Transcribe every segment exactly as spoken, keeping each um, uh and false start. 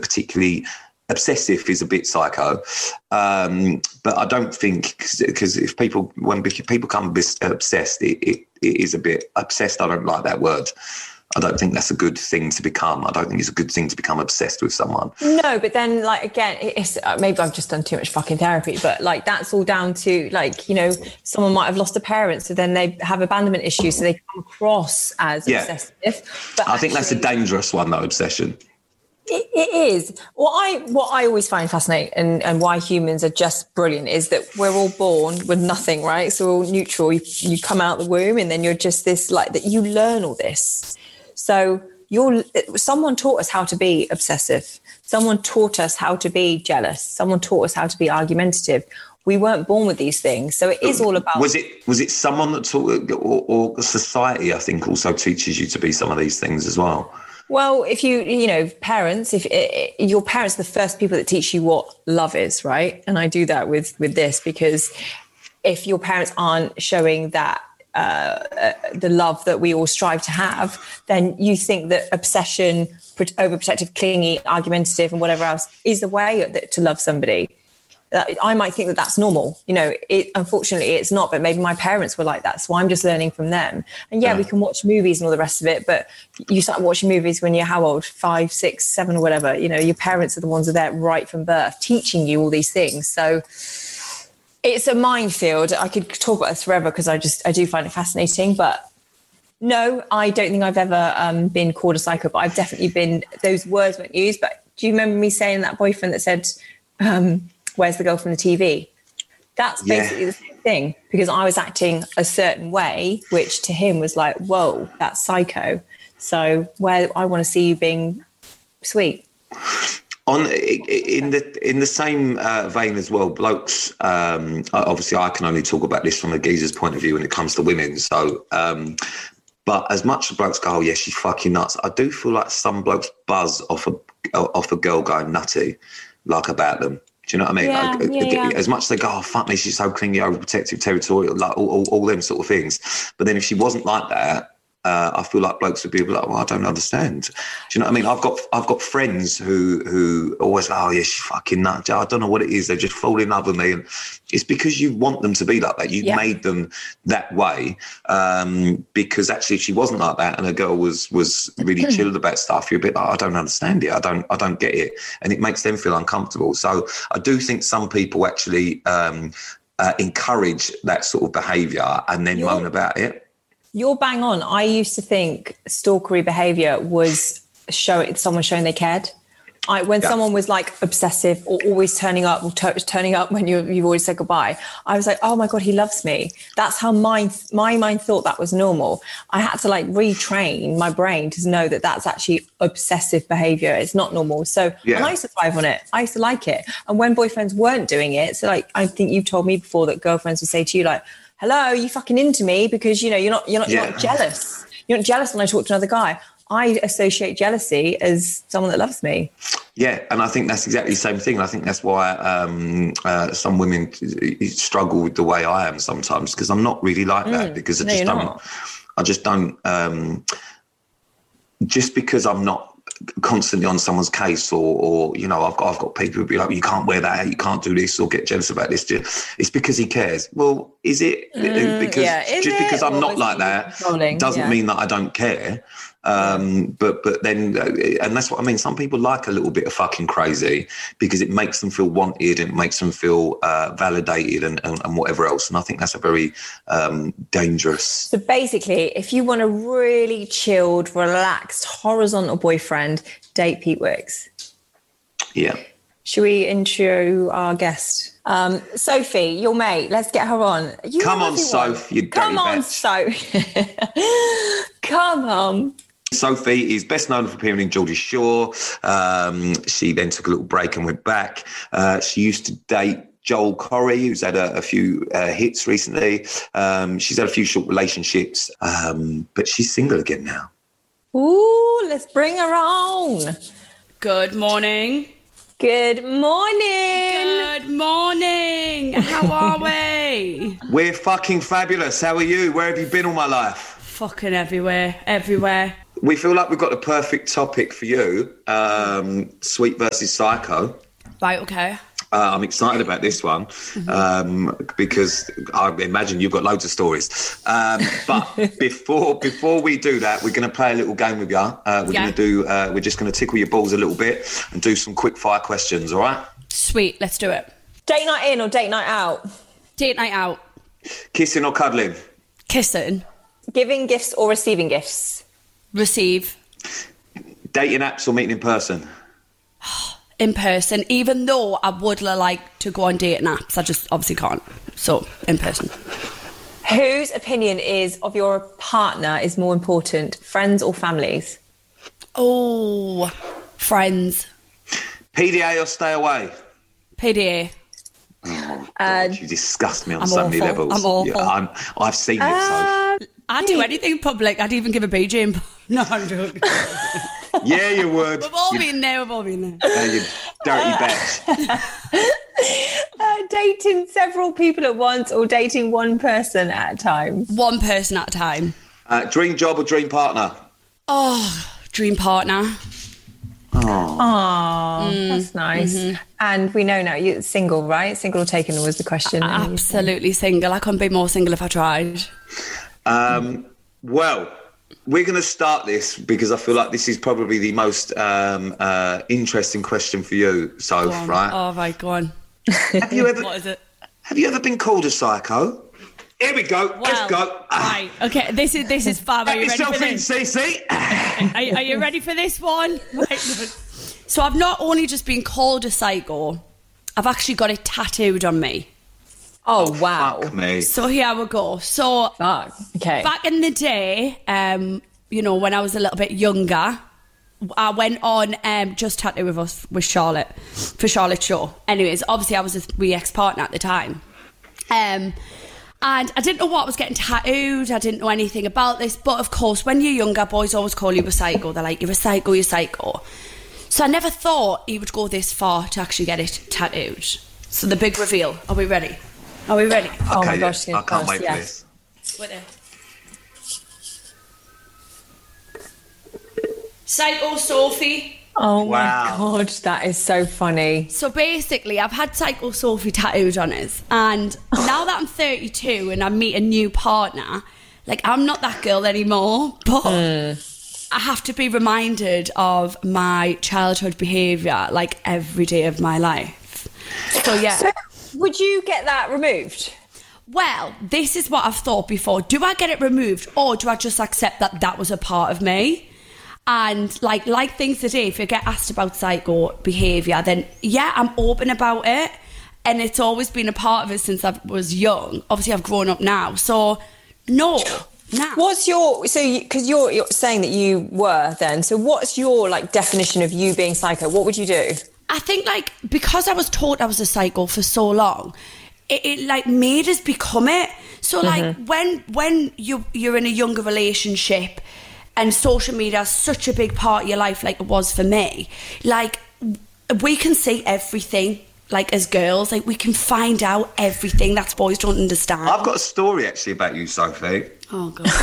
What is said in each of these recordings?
particularly obsessive is a bit psycho. Um, but I don't think, because if people, when people come obsessed, it, it, it is a bit obsessed. I don't like that word. I don't think that's a good thing to become. I don't think it's a good thing to become obsessed with someone. No, but then, like, again, it's uh, maybe I've just done too much fucking therapy, but like that's all down to, like, you know, someone might have lost a parent, so then they have abandonment issues, so they come across as yeah. obsessive. But I actually, think that's a dangerous one, though, obsession. It, it is. What I what I always find fascinating and, and why humans are just brilliant is that we're all born with nothing, right? So we're all neutral. You, you come out the womb and then you're just this, like, that you learn all this. So you're, someone taught us how to be obsessive. Someone taught us how to be jealous. Someone taught us how to be argumentative. We weren't born with these things. So it is all about... Was it was it someone that taught, or, or society, I think, also teaches you to be some of these things as well? Well, if you, you know, parents, if it, your parents are the first people that teach you what love is, right? And I do that with, with this, because if your parents aren't showing that, Uh, uh, the love that we all strive to have, then you think that obsession, overprotective, clingy, argumentative and whatever else is the way to love somebody. Uh, I might think that that's normal. You know, it, unfortunately it's not, but maybe my parents were like that. So I'm just learning from them. And yeah, yeah, we can watch movies and all the rest of it, but you start watching movies when you're how old? Five, six, seven or whatever. You know, your parents are the ones that are there right from birth, teaching you all these things. So it's a minefield. I could talk about this forever because I just, I do find it fascinating. But no, I don't think I've ever um, been called a psycho, but I've definitely been, those words weren't used. But do you remember me saying that boyfriend that said, um, where's the girl from the T V? That's basically yeah. the same thing, because I was acting a certain way, which to him was like, whoa, that's psycho. So where I want to see you being sweet. On in the in the same uh, vein as well, blokes. Um, obviously, I can only talk about this from a geezer's point of view when it comes to women. So, um, but as much as blokes go, oh yeah, she's fucking nuts. I do feel like some blokes buzz off a off a girl going nutty, like about them. Do you know what I mean? Yeah, like, yeah, yeah. As much as they go, oh fuck me, she's so clingy, overprotective, territorial, like all, all, all them sort of things. But then if she wasn't like that, Uh, I feel like blokes would be like, well, I don't understand. Do you know what I mean? I've got I've got friends who who always go, oh yeah, she's fucking nuts. I don't know what it is. They just fall in love with me, and it's because you want them to be like that. You yeah. made them that way. Um, because actually, if she wasn't like that, and a girl was was really chilled about stuff, you're a bit like, I don't understand it. I don't I don't get it, and it makes them feel uncomfortable. So I do think some people actually um, uh, encourage that sort of behaviour and then you're- moan about it. You're bang on. I used to think stalkery behaviour was show someone showing they cared. I, when yeah. someone was like obsessive or always turning up or t- turning up when you, you've always said goodbye, I was like, oh my God, he loves me. That's how my, my mind thought that was normal. I had to like retrain my brain to know that that's actually obsessive behaviour. It's not normal. So yeah. and I used to thrive on it. I used to like it. And when boyfriends weren't doing it, so like I think you've told me before that girlfriends would say to you like, hello, you fucking into me because, you know, you're not, you're not, yeah. you're not jealous. You're not jealous when I talk to another guy. I associate jealousy as someone that loves me. Yeah, and I think that's exactly the same thing. I think that's why um, uh, some women struggle with the way I am sometimes, because I'm not really like mm. that, because I no, just don't, not. I just don't, um, just because I'm not constantly on someone's case, or, or you know, I've got I've got people who be like, you can't wear that, you can't do this, or get jealous about this. It's because he cares. Well, is it? Mm, because yeah. is just it? because I'm or not like that doesn't yeah. mean that I don't care. Um, yeah. But but then, uh, and that's what I mean. Some people like a little bit of fucking crazy because it makes them feel wanted, and it makes them feel uh, validated, and, and, and whatever else. And I think that's a very um, dangerous. So basically, if you want a really chilled, relaxed, horizontal boyfriend, date Pete Wicks. Yeah. Should we intro our guest? Um, Sophie, your mate. Let's get her on. You Come on, Soph. You Come on, Soph. Come on. Sophie is best known for appearing in Geordie Shore. Um, she then took a little break and went back. Uh, she used to date Joel Corry, who's had a, a few uh, hits recently. Um, she's had a few short relationships, um, but she's single again now. Ooh, let's bring her on. Good morning. Good morning. Good morning. How are we? We're fucking fabulous. How are you? Where have you been all my life? Fucking everywhere, everywhere. we feel like we've got the perfect topic for you, um, Sweet versus Psycho. Right, okay. Uh, I'm excited about this one um, because I imagine you've got loads of stories. Um, but before before we do that, we're going to play a little game with you. Uh, we're Yeah. going to do. Uh, we're just going to tickle your balls a little bit and do some quick fire questions. All right? Sweet, let's do it. Date night in or date night out? Date night out. Kissing or cuddling? Kissing. Giving gifts or receiving gifts? Receive. Dating apps or meeting in person? In person, even though I would like to go on dating apps. I just obviously can't. So, in person. Whose opinion is of your partner is more important, friends or families? Oh, friends. P D A or stay away? P D A. Oh, God, you disgust me on I'm so many awful. levels. I'm awful. Yeah, I'm, I've seen it, so... Uh, I'd do anything in public. I'd even give a B J in. No, I'm joking. Yeah, you would. We've all you, been there. We've all been there. uh, you dirty bitch. Uh, dating several people at once or dating one person at a time? One person at a time. Uh, dream job or dream partner? Oh, dream partner. Oh, Oh, that's nice. And we know now you're single, right? Single or taken was the question. Absolutely single. I couldn't be more single if I tried. Um, well, we're going to start this because I feel like this is probably the most um, uh, interesting question for you, Soph, Go on. right? Oh, right, go on. Have you ever What is it? Have you ever been called a psycho? Here we go. Let's go. Right. Okay. This is this is fab. Are Get you ready yourself for in, this? Cece. Are, are you ready for this one? Right. So I've not only just been called a psycho, I've actually got it tattooed on me. Oh, wow. Fuck me. So here we go. So Fuck. Okay. back in the day, um, you know, when I was a little bit younger, I went on um, Just Tattoo with us with Charlotte for Charlotte's show. Anyways, obviously I was a wee ex-partner at the time. Um, and I didn't know what I was getting tattooed. I didn't know anything about this. But of course, when you're younger, boys always call you a psycho. They're like, you're a psycho, you're a psycho. So I never thought he would go this far to actually get it tattooed. So the big reveal. Are we ready? Are we ready? Oh Okay, my gosh, yeah, I can't yes, wait yes. for this. Wait there. Psycho Sophie. Oh Wow. my God, that is so funny. So basically, I've had Psycho Sophie tattooed on us, and now that I'm thirty-two and I meet a new partner, like, I'm not that girl anymore, but I have to be reminded of my childhood behaviour, like, every day of my life. So, yeah. So, would you get that removed? Well, this is what I've thought before. Do I get it removed, or do I just accept that that was a part of me? And like like things today, if you get asked about psycho behaviour, then yeah, I'm open about it. And it's always been a part of it since I was young. Obviously, I've grown up now. So, no. Nah. What's your, so because you, you're, you're saying that you were then, so what's your like definition of you being psycho? What would you do? I think, like, because I was taught I was a psycho for so long, it, it like made us become it. So like mm-hmm. when when you you're in a younger relationship and social media is such a big part of your life, like it was for me, like we can see everything. Like, as girls, like, we can find out everything that boys don't understand. I've got a story actually about you, Sophie. Oh god.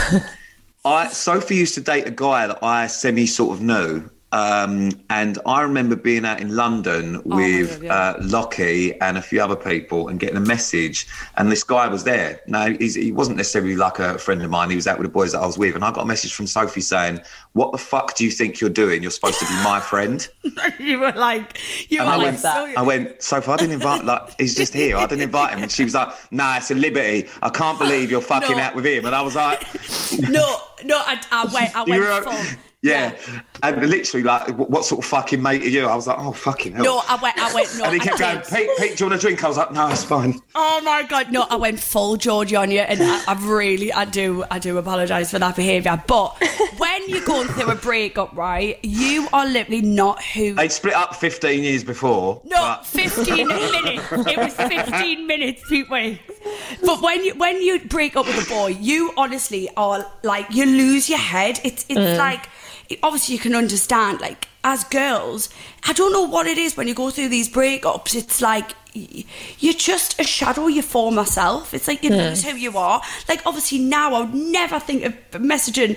I Sophie used to date a guy that I semi sort of knew. Um, and I remember being out in London with God, yeah. uh, Lockie and a few other people and getting a message, and this guy was there. Now, he's, he wasn't necessarily like a friend of mine. He was out with the boys that I was with, and I got a message from Sophie saying, "What the fuck do you think you're doing? You're supposed to be my friend." You were like, you And were I like went, that. I went, Sophie, I didn't invite, like, he's just here. I didn't invite him. And she was like, nah, it's a liberty. I can't believe you're fucking No. out with him. And I was like... No, no, I, I went, I went You're- full. Yeah. Yeah. And literally, like, what sort of fucking mate are you? I was like, oh, fucking hell. No, I went, I went, no, and he I kept going, did. Pete, Pete, do you want a drink? I was like, no, it's fine. Oh my god, no, I went full Georgie on you, and I, I've really, I do, I do apologise for that behaviour. But when you're going through a breakup, right, you are literally not who. They'd split up fifteen years before. No, but- fifteen minutes. It was fifteen minutes, Pete Wait. But when you when you break up with a boy, you honestly are like, you lose your head. It's it's mm. like, obviously you can understand, like, as girls, I don't know what it is when you go through these breakups. It's like you're just a shadow of your former self. It's like you mm. lose who you are. Like, obviously now I would never think of messaging Pete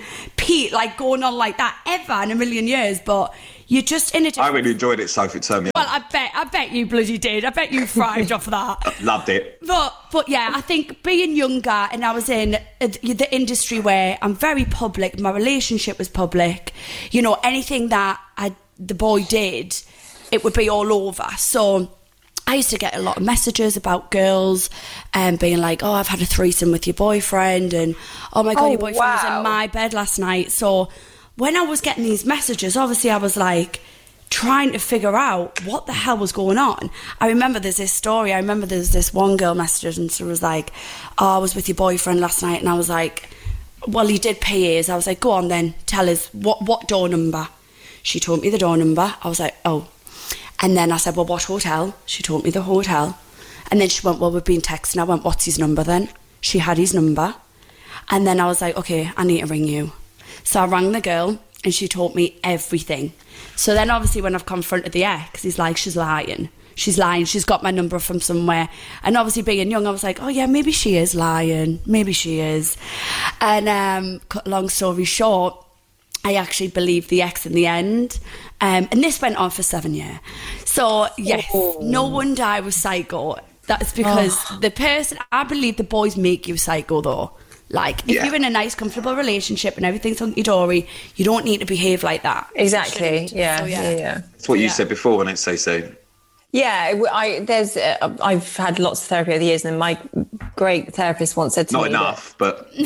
Pete, like, going on like that ever in a million years, but you're just in a different... I really enjoyed it, Sophie. It turned me Well, on. I bet, I bet you bloody did. I bet you thrived off of that. Loved it. But, but yeah, I think being younger, and I was in the industry where I'm very public, my relationship was public, you know, anything that I, the boy did, it would be all over. So I used to get a lot of messages about girls and um, being like, oh, I've had a threesome with your boyfriend, and oh my God, Oh, your boyfriend was wow. in my bed last night. So when I was getting these messages, obviously I was like trying to figure out what the hell was going on. I remember there's this story. I remember there's this one girl message, and she was like, oh, I was with your boyfriend last night. And I was like, well, he did pay his. I was like, go on then, tell us what, what door number. She told me the door number. I was like, oh. And then I said, well, what hotel? She told me the hotel. And then she went, well, we've been texting. I went, what's his number then? She had his number. And then I was like, okay, I need to ring you. So I rang the girl, and she told me everything. So then obviously when I've confronted the ex, he's like, she's lying. She's lying. She's got my number from somewhere. And obviously being young, I was like, oh yeah, maybe she is lying. Maybe she is. And um, cut a long story short, I actually believed the ex in the end. Um, and this went on for seven years. So, yes, oh. no wonder I was psycho. That's because oh. the person, I believe the boys make you psycho, though. Like, if yeah. you're in a nice, comfortable relationship and everything's hunky-dory, you don't need to behave like that. Exactly, yeah, so, yeah, yeah, yeah. That's what you yeah. said before when it's say so. Yeah, I there's uh, I've had lots of therapy over the years, and my great therapist once said to Not me, enough, that, but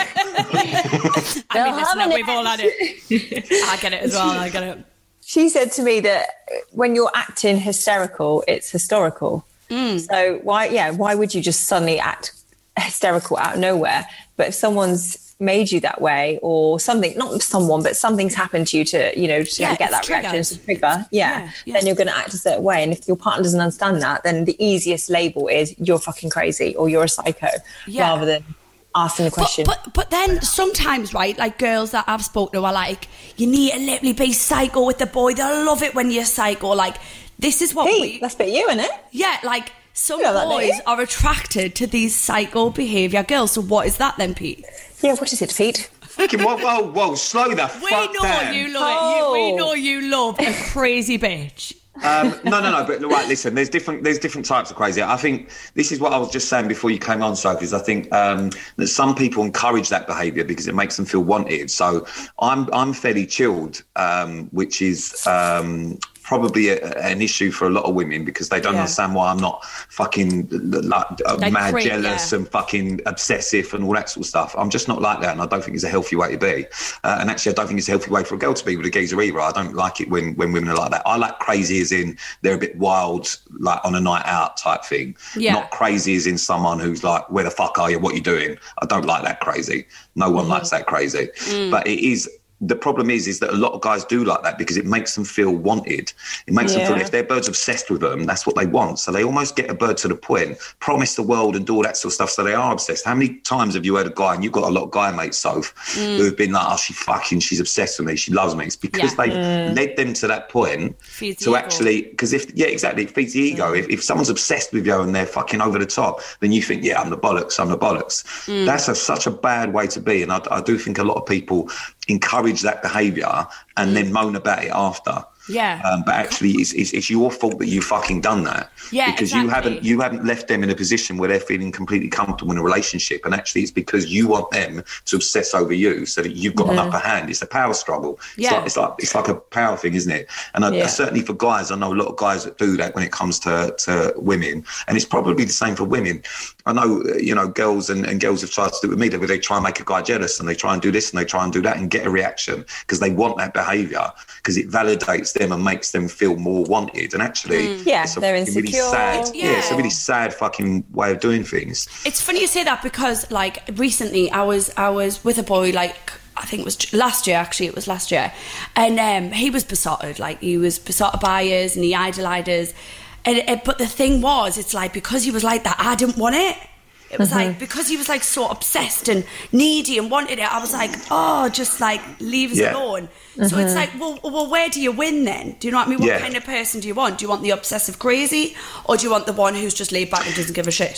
I mean, listen, up, we've all had it. I get it as well. I get it. She said to me that when you're acting hysterical, it's historical. Mm. So why, yeah, why would you just suddenly act hysterical out of nowhere? But if someone's made you that way, or something, not someone, but something's happened to you to, you know, to yeah, get that triggered. reaction, to trigger, yeah, yeah, yeah. then you're going to act a certain way. And if your partner doesn't understand that, then the easiest label is you're fucking crazy or you're a psycho, yeah. rather than asking the question. But, but but then sometimes, right, like girls that I've spoken to are like, you need to literally be psycho with the boy. They'll love it when you're psycho. Like, this is what Pete, we... that's a bit you, isn't it? Yeah, like, some you know boys that, are attracted to these psycho behaviour girls. So what is that then, Pete? Yeah, what is it, Pete? Fucking whoa, whoa, whoa, slow the We fuck know down. you love Oh. it. You, we know you love a crazy bitch. Um, no, no, no. But right, listen. There's different. There's different types of crazy. I think this is what I was just saying before you came on, Sophie. Is I think um, that some people encourage that behaviour because it makes them feel wanted. So I'm I'm fairly chilled, um, which is um, probably a, an issue for a lot of women because they don't Yeah. understand why I'm not fucking like, uh, Like mad cra- jealous yeah. and fucking obsessive and all that sort of stuff. I'm just not like that, and I don't think it's a healthy way to be. Uh, and actually, I don't think it's a healthy way for a girl to be with a geezer either. I don't like it when when women are like that. I like crazy as in they're a bit wild, like on a night out type thing. Yeah. Not crazy as in someone who's like, where the fuck are you? What are you doing? I don't like that crazy. No one mm-hmm. likes that crazy. Mm. But it is... The problem is, is that a lot of guys do like that because it makes them feel wanted. It makes Yeah. them feel if their bird's obsessed with them, that's what they want. So they almost get a bird to the point, promise the world and do all that sort of stuff. So they are obsessed. How many times have you heard a guy, and you've got a lot of guy mates, Soph, mm. who have been like, oh, she fucking, she's obsessed with me. She loves me. It's because Yeah. they've Mm. led them to that point Feeds the to ego. actually, because if, yeah, exactly, it feeds the ego. Mm. If, if someone's obsessed with you and they're fucking over the top, then you think, yeah, I'm the bollocks, I'm the bollocks. Mm. That's a, such a bad way to be. And I, I do think a lot of people encourage that behaviour and then moan about it after. Yeah. Um, but actually, it's, it's it's your fault that you fucking done that. Yeah, because exactly. you haven't you haven't left them in a position where they're feeling completely comfortable in a relationship, and actually, it's because you want them to obsess over you so that you've got Mm-hmm. an upper hand. It's a power struggle. It's Yeah. like it's like it's like a power thing, isn't it? And I, Yeah. certainly for guys, I know a lot of guys that do that when it comes to to women, and it's probably the same for women. I know you know girls and, and girls have tried to do it with me where they try and make a guy jealous and they try and do this and they try and do that and get a reaction because they want that behaviour because it validates them and makes them feel more wanted. And actually, Mm. Yeah, it's a they're fucking really insecure. sad, yeah. Yeah. it's a really sad fucking way of doing things. It's funny you say that because, like, recently I was I was with a boy, like, I think it was last year, actually, it was last year. And um, he was besotted, like, he was besotted by us and he idolised us. And, and, but the thing was, it's like, because he was like that, I didn't want it. It was like, because he was like so obsessed and needy and wanted it, I was like, oh, just like leave us Yeah. alone. So it's like, well, well, where do you win then? Do you know what I mean? What Yeah. kind of person do you want? Do you want the obsessive crazy, or do you want the one who's just laid back and doesn't give a shit?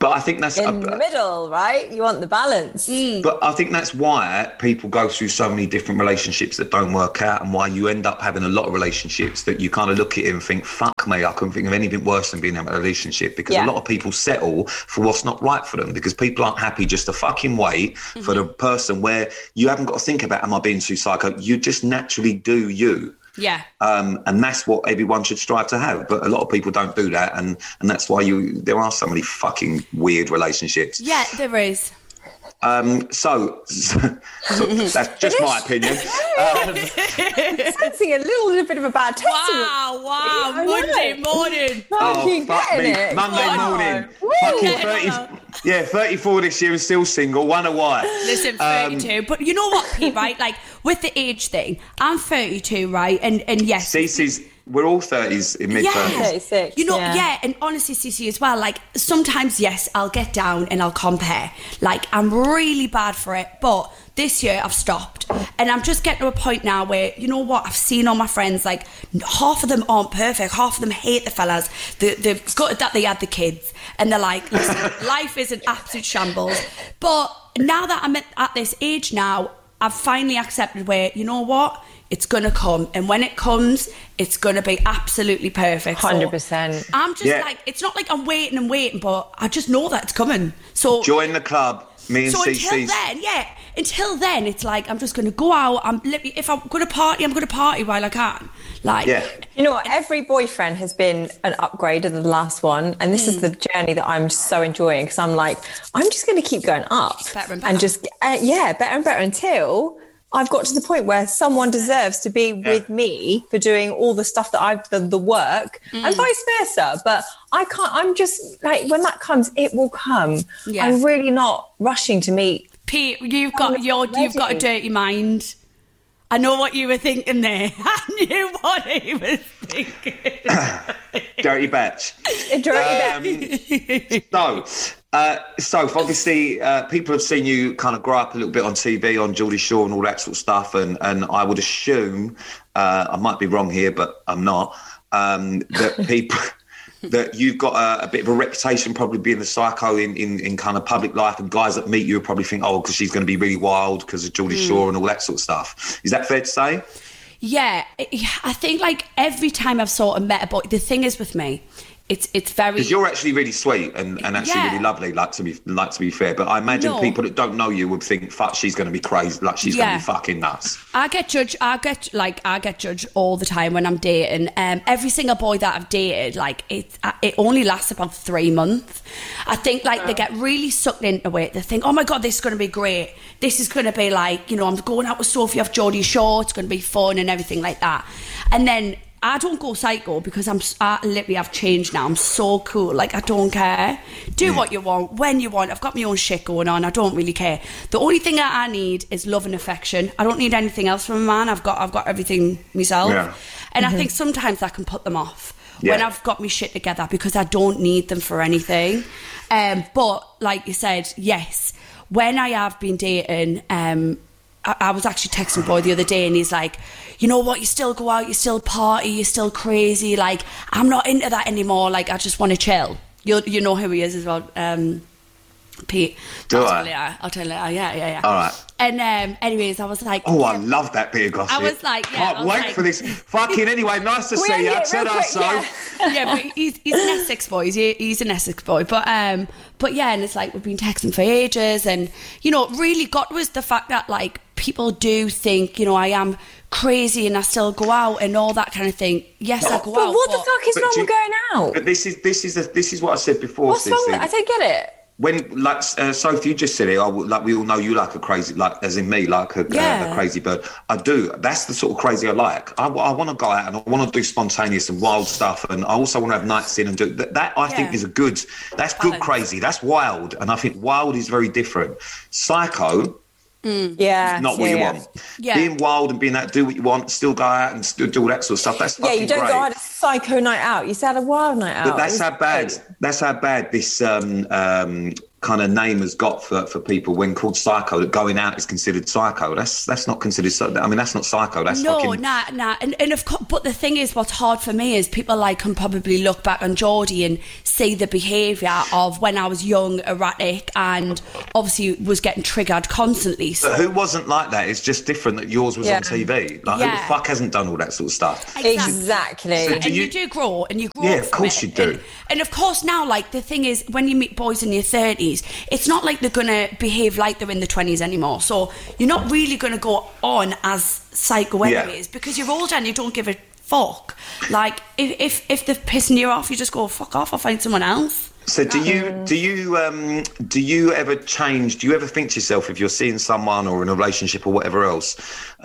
But I think that's... In uh, the middle, right? You want the balance. Mm. But I think that's why people go through so many different relationships that don't work out, and why you end up having a lot of relationships that you kind of look at it and think, fuck me, I couldn't think of anything worse than being in a relationship, because Yeah. a lot of people settle for what's not right for them, because people aren't happy just to fucking wait mm-hmm. for the person where you haven't got to think about, am I being too psycho? You just naturally do you. Yeah. Um, and that's what everyone should strive to have. But a lot of people don't do that. And, and that's why you there are so many fucking weird relationships. Yeah, there is. Um, so, so that's just my opinion. Um, Sensing a little bit of a bad taste. Wow, wow, I Monday know. morning. oh, Fucking fuck getting me. it. Monday Come morning. on. Woo. Fucking thirty, yeah, thirty-four this year and still single. Wonder why. Listen, thirty-two. Um, but you know what, Pete, right? Like, with the age thing, I'm thirty-two, right? And and yes. Cece's, we're all thirties in mid-thirties. Yeah. thirty-six, You know, yeah. yeah. And honestly, Cece, as well, like, sometimes, yes, I'll get down and I'll compare. Like, I'm really bad for it. But this year, I've stopped. And I'm just getting to a point now where, you know what, I've seen all my friends, like, half of them aren't perfect. Half of them hate the fellas. They, they've got that they had the kids. And they're like, listen, life is an absolute shambles. But now that I'm at, at this age now, I've finally accepted where, you know what, it's going to come. And when it comes, it's going to be absolutely perfect. one hundred percent. So I'm just Yeah. like, it's not like I'm waiting and waiting, but I just know that it's coming. So Join the club. Me and so until Cece's. then, yeah, until then, it's like, I'm just going to go out. I'm If I'm going to party, I'm going to party while I can. Like, Yeah. You know what? Every boyfriend has been an upgrade of the last one. And this Mm. is the journey that I'm so enjoying, because I'm like, I'm just going to keep going up. Better and better. just, uh, yeah, better and better until I've got to the point where someone deserves to be with me for doing all the stuff that I've done, the work, Mm. and vice versa. But I can't, I'm just like, when that comes, it will come. Yeah. I'm really not rushing to meet. Pete, you've got your, you've got a dirty mind. I know what you were thinking there. I knew what he was thinking. Dirty batch. A dirty Um, so, uh, so obviously, uh, people have seen you kind of grow up a little bit on T V, on Geordie Shore and all that sort of stuff. And, and I would assume, uh, I might be wrong here, but I'm not, um, that people... that you've got a, a bit of a reputation probably being the psycho in, in, in kind of public life, and guys that meet you probably think, oh, because she's going to be really wild because of Geordie Mm. Shore and all that sort of stuff. Is that fair to say? Yeah, I think like every time I've sort of met a boy, the thing is with me, it's it's very... Because you're actually really sweet and, and actually Yeah. really lovely, like to be like to be fair. But I imagine No. people that don't know you would think, fuck, she's going to be crazy, like she's Yeah. going to be fucking nuts. I get judged. I get like I get judged all the time when I'm dating. Um, every single boy that I've dated, like it, it only lasts about three months. I think like they get really sucked into it. They think, oh my god, this is going to be great. This is going to be like, you know, I'm going out with Sophie off Geordie Shore. It's going to be fun and everything like that. And then I don't go psycho because I'm I literally have changed now. I'm so cool. Like I don't care. Do what you want when you want. I've got my own shit going on. I don't really care. The only thing that I need is love and affection. I don't need anything else from a man. I've got I've got everything myself. Yeah. And I think sometimes I can put them off Yeah. when I've got my shit together because I don't need them for anything. Um, but like you said, yes, when I have been dating, um, I, I was actually texting a boy the other day and he's like, you know what, you still go out, you still party, you're still crazy. Like, I'm not into that anymore. Like, I just want to chill. You you know who he is as well, um, Pete. Do I'll I? tell you. I'll tell you. Yeah, yeah, yeah. All right. And um, anyways, I was like, Oh, I yeah. love that bit of gossip. I was like, yeah, Can't I was wait like- for this. Fucking anyway, nice to We see end you. it Said real I quick, so. yeah. yeah, but he's, he's an Essex boy. He's, he's an Essex boy. But um, but yeah, and it's like we've been texting for ages, and you know, what really got was the fact that like people do think, you know, I am crazy and I still go out and all that kind of thing. Yes, I go But out. what the but- fuck is But wrong do with you- going out? But this is this is the, this is what I said before. What's wrong Cece. with I don't get it. When, like, uh, Sophie, you just said it, I, would- like, we all know you like a crazy, like, as in me, like a, Yeah. uh, a crazy bird. I do. That's the sort of crazy I like. I, I want to go out and I want to do spontaneous and wild stuff. And I also want to have nights in and do that. That I think Yeah. is a good, that's good Balance. crazy. That's wild. And I think wild is very different. Psycho, Yeah. not what yeah, you yeah. want. Yeah. Being wild and being that, do what you want, still go out and still do all that sort of stuff. That's Yeah, fucking you don't great. go out a psycho night out. You said a wild night out. But that's It was how bad. great. That's how bad this um, um, kind of name has got for, for people when called psycho, that going out is considered psycho. That's that's not considered psycho. I mean, that's not psycho. That's no, fucking... nah, nah. And, and of course, but the thing is, what's hard for me is people like can probably look back on Geordie and see the behaviour of when I was young, erratic, and obviously was getting triggered constantly. So. But who wasn't like that? It's just different that yours was Yeah. on T V. Like, Yeah. who the fuck hasn't done all that sort of stuff? Exactly. So and do you, you- do grow, and you grow. Yeah, of from course it. you do. And, and of course, now, like the thing is, when you meet boys in your thirties, it's not like they're gonna behave like they're in the twenties anymore. So you're not really gonna go on as psycho Yeah. anyways, because you're older and you don't give a fuck. Like if if if they're pissing you off, you just go fuck off. I'll find someone else. So do you do you um, do you ever change? Do you ever think to yourself, if you're seeing someone or in a relationship or whatever else,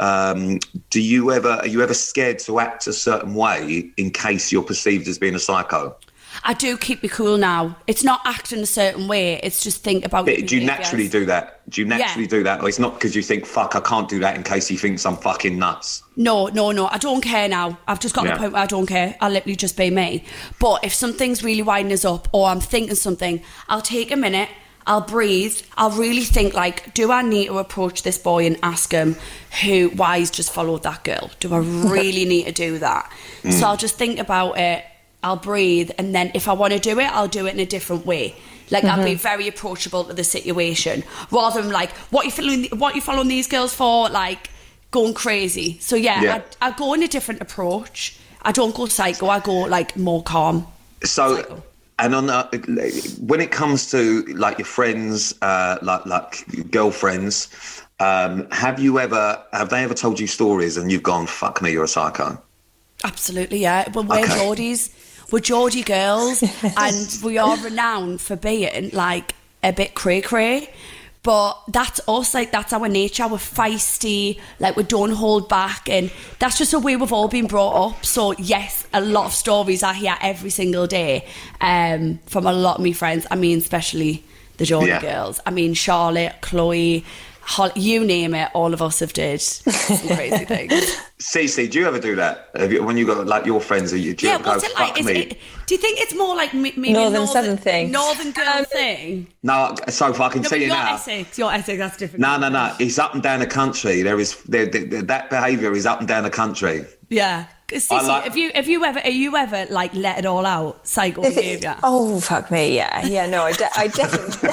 um, do you ever are you ever scared to act a certain way in case you're perceived as being a psycho? I do keep me cool now. It's not acting a certain way. It's just think about. But your do you behaviours. naturally do that? Do you naturally Yeah. do that? Or it's not because you think, fuck, I can't do that in case he thinks I'm fucking nuts? No, no, no. I don't care now. I've just got to Yeah. the point where I don't care. I'll literally just be me. But if something's really winding us up or I'm thinking something, I'll take a minute, I'll breathe, I'll really think like, do I need to approach this boy and ask him who, why he's just followed that girl? Do I really need to do that? Mm. So I'll just think about it, I'll breathe, and then if I want to do it, I'll do it in a different way. Like I'll be very approachable to the situation, rather than like, what you following, what you following these girls for? Like going crazy. So yeah, Yeah. I, I go in a different approach. I don't go psycho. I go like more calm. So, Psycho. and on the, when it comes to like your friends, uh, like like girlfriends, um, have you ever have they ever told you stories and you've gone, fuck me, you're a psycho? Absolutely, yeah. But we're Okay. Geordies. We're Geordie girls, and we are renowned for being like a bit cray cray. But that's us, like that's our nature. We're feisty, like we don't hold back, and that's just the way we've all been brought up. So yes, a lot of stories I hear every single day um, from a lot of my friends. I mean, especially the Geordie Yeah. girls. I mean, Charlotte, Chloe, Hol- you name it. All of us have did some crazy things. Cece, do you ever do that? Have you, when you got like your friends, are you, do you Yeah, ever go, what's it like? fuck Is me? it, do you think it's more like me- maybe Northern, southern thing. Northern girl Um, thing? No, so if I can No, tell but you you're now. Essex. You're Essex. That's different. No, no, no. It's up and down the country. There is there, there, that behaviour is up and down the country. Yeah. 'Cause I Cece, like- have you have you ever are you ever like let it all out? Psycho If it- behaviour. oh fuck me, yeah, yeah. No, I, de- I definitely.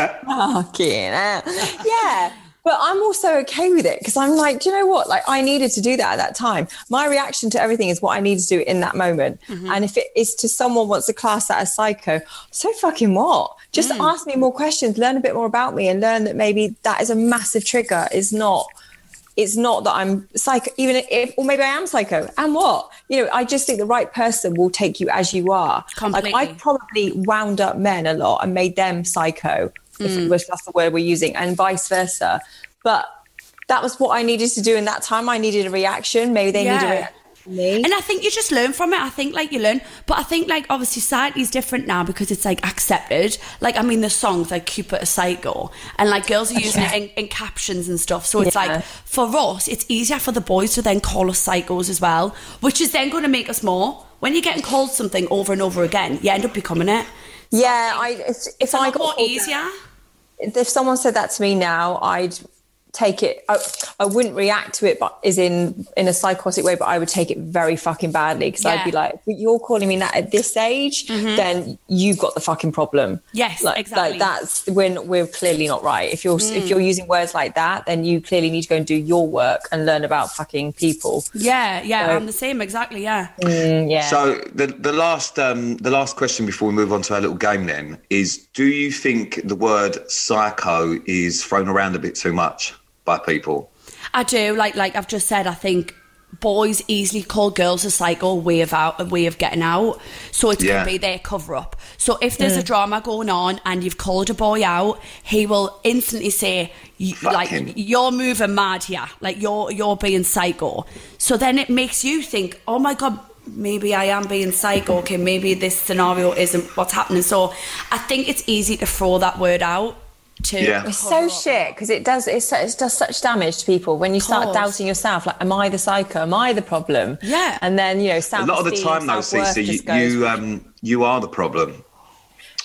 Fucking hell. Yeah. But I'm also okay with it because I'm like, do you know what? Like, I needed to do that at that time. My reaction to everything is what I need to do in that moment. Mm-hmm. And if it is to someone wants to class that as psycho, so fucking what? Just Mm. ask me more questions, learn a bit more about me, and learn that maybe that is a massive trigger. Is not. It's not that I'm psycho, even if, or maybe I am psycho. And what? You know, I just think the right person will take you as you are. Completely. Like, I probably wound up men a lot and made them psycho, if Mm. if that's the word we're using, and vice versa. But that was what I needed to do in that time. I needed a reaction. Maybe they need a Yeah. reaction from me. And I think you just learn from it. I think like you learn, but I think like obviously society is different now because it's like accepted. Like I mean, the songs like Cupid a Psycho, and like girls are using Yeah. it in, in captions and stuff. So it's Yeah. like for us, it's easier for the boys to then call us psychos as well, which is then going to make us more. When you're getting called something over and over again, you end up becoming it. yeah, I if, if It's a I lot got more called easier. that- if someone said that to me now, I'd take it. I, I wouldn't react to it, but is in in a psychotic way. But I would take it very fucking badly because I'd be Yeah. like, "But you're calling me that at this age, then you've got the fucking problem." Yes, like, exactly. Like that's when we're clearly not right. If you're if you're using words like that, then you clearly need to go and do your work and learn about fucking people. Yeah, yeah, So- I'm the same exactly. Yeah. Mm, yeah. So the the last um, the last question before we move on to our little game then is: do you think the word psycho is thrown around a bit too much by people? I do. Like like I've just said, I think boys easily call girls a psycho way of out a way of getting out. So it's Yeah. gonna be their cover up. So if there's a drama going on and you've called a boy out, he will instantly say y- Fuck like him. you're moving mad here. Like you're you're being psycho. So then it makes you think, oh my god, maybe I am being psycho. Okay, maybe this scenario isn't what's happening. So I think it's easy to throw that word out. To Yeah. It's cover so up. shit because it does it's, it does such damage to people when you start Course. doubting yourself. Like, am I the psycho? Am I the problem? Yeah. And then you know, A lot of the self-esteem, time, though, self-worth Cece, you just goes- you, um, you are the problem.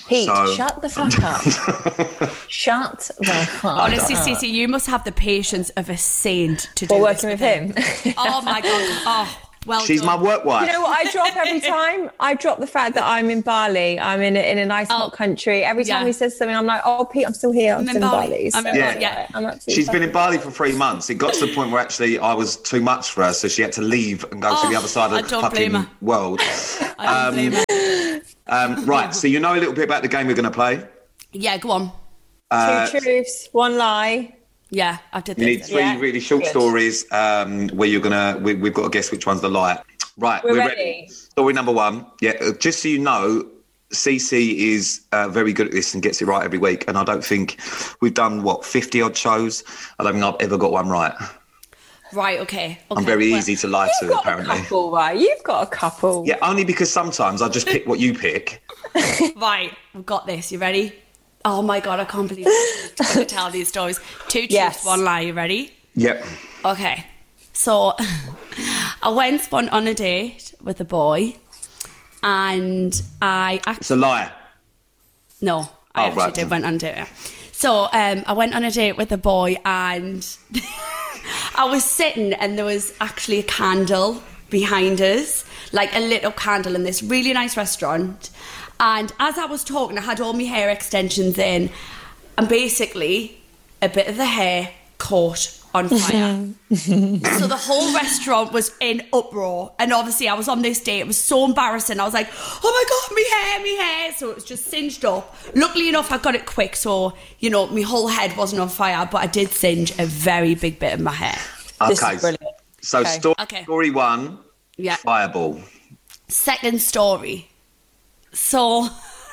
Pete, So- shut the fuck up. Shut the fuck up. Honestly, Cece, you must have the patience of a saint to do We're this working with him. Oh my god! Oh, well She's done. my work wife. You know what I drop every time? I drop the fact that I'm in Bali. I'm in a, in a nice hot Oh, country. Every time yeah. he says something, I'm like, oh, Pete, I'm still here. I'm, I'm in still in Bali. Bali. I'm in Yeah. Bali. Yeah. I'm absolutely She's been fine. in Bali for three months. It got to the point where actually I was too much for her, so she had to leave and go to Oh, the other side I of the don't blame fucking her. world. I don't blame her. Um, right, so you know a little bit about the game we're going to play. Yeah, go on. Uh, Two truths, one lie. Yeah, I did You need this. three Yeah, really short good. stories um, where you're gonna. We, we've got to guess which one's the lie. Right, We're we're, ready. Story number one. Yeah, uh, just so you know, Cece is uh, very good at this and gets it right every week. And I don't think we've done what fifty odd shows. I don't think I've ever got one right. Right, okay. I'm okay. very Well, easy to lie You've to, got apparently. a couple, right? You've got a couple. Yeah, only because sometimes I just pick what you pick. Right, we've got this. You ready? Oh my god, I can't believe I'm going to tell these stories. Two truths, Yes. one lie. You ready? Yep. Okay. So I went on, on a date with a boy, and I actually It's a lie. no, I Oh, actually right. did went on a date. So um, I went on a date with a boy, and I was sitting, and there was actually a candle behind us, like a lit up candle in this really nice restaurant. And as I was talking, I had all my hair extensions in, and basically a bit of the hair caught on fire. So the whole restaurant was in uproar, and obviously I was on this date. It was so embarrassing. I was like, oh my god, my hair, my hair. So it was just singed up. Luckily enough, I got it quick, so you know my whole head wasn't on fire, but I did singe a very big bit of my hair. This Okay. is brilliant. So Okay. story, Okay. story one, Yeah. fireball. Second story. So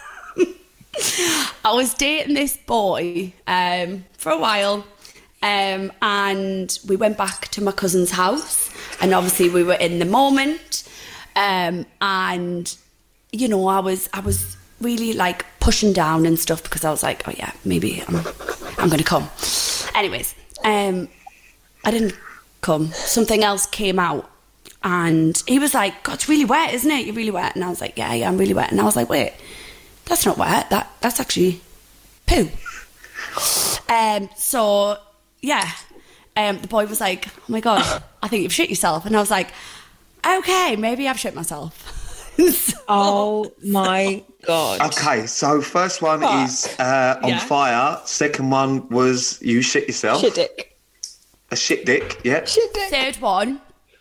I was dating this boy um, for a while, um, and we went back to my cousin's house, and obviously we were in the moment, um, and you know I was I was really like pushing down and stuff because I was like, oh yeah, maybe I'm I'm gonna come. Anyways, um, I didn't come. Something else came out. And he was like, God, it's really wet, isn't it? You're really wet. And I was like, yeah, yeah, I'm really wet. And I was like, wait, that's not wet. That That's actually poo. Um, so, yeah. Um, the boy was like, oh my God, I think you've shit yourself. And I was like, okay, maybe I've shit myself. So- Oh my God. Okay, so first one Fuck. is uh, on Yeah. fire. Second one was you shit yourself. Shit dick. A shit dick, yeah. Shit dick. Third one,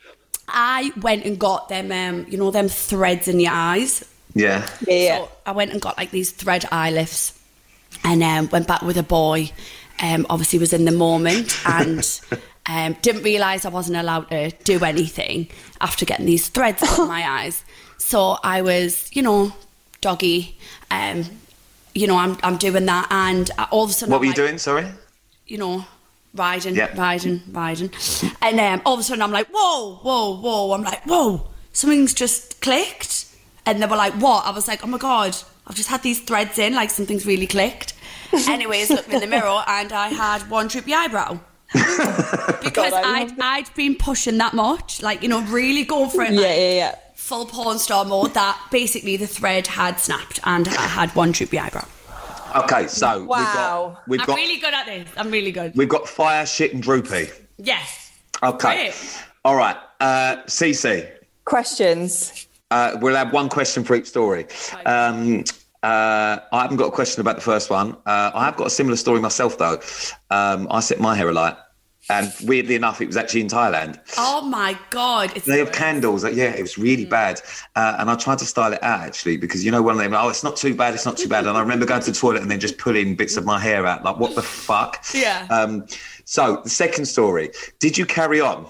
I went and got them, um, you know, them threads in your eyes. Yeah. Yeah, yeah. So I went and got like these thread eye lifts, and um, went back with a boy. Um, obviously was in the moment, and um, didn't realise I wasn't allowed to do anything after getting these threads out of my eyes. So I was, you know, doggy. Um, you know, I'm I'm doing that, and all of a sudden, What I'm were you like, doing, sorry? You know, riding, Yeah. riding, riding. And um, all of a sudden I'm like, whoa, whoa, whoa. I'm like, whoa, something's just clicked. And they were like, what? I was like, oh my God, I've just had these threads in, like something's really clicked. Anyways, looked in the mirror and I had one droopy eyebrow. Because God, I I'd, love it. I'd been pushing that much, like, you know, really going for it. Yeah, like, yeah, yeah. full porn star mode, that basically the thread had snapped and I had one droopy eyebrow. Okay, so Wow. we've got I'm we've got really good at this. I'm really good. we've got fire, shit, and droopy. Yes. Okay. Great. All right. Uh Cece. Questions. Uh, we'll have one question for each story. Um, uh, I haven't got a question about the first one. Uh, I have got a similar story myself, though. Um, I set my hair alight, and weirdly enough, it was actually in Thailand. Oh my God. It's They have candles. Like, yeah, it was really bad. Uh, and I tried to style it out, actually, because, you know, one of them, oh, it's not too bad, it's not too bad. And I remember going to the toilet and then just pulling bits of my hair out. Like, what the fuck? Yeah. Um, so, the second story. Did you carry on?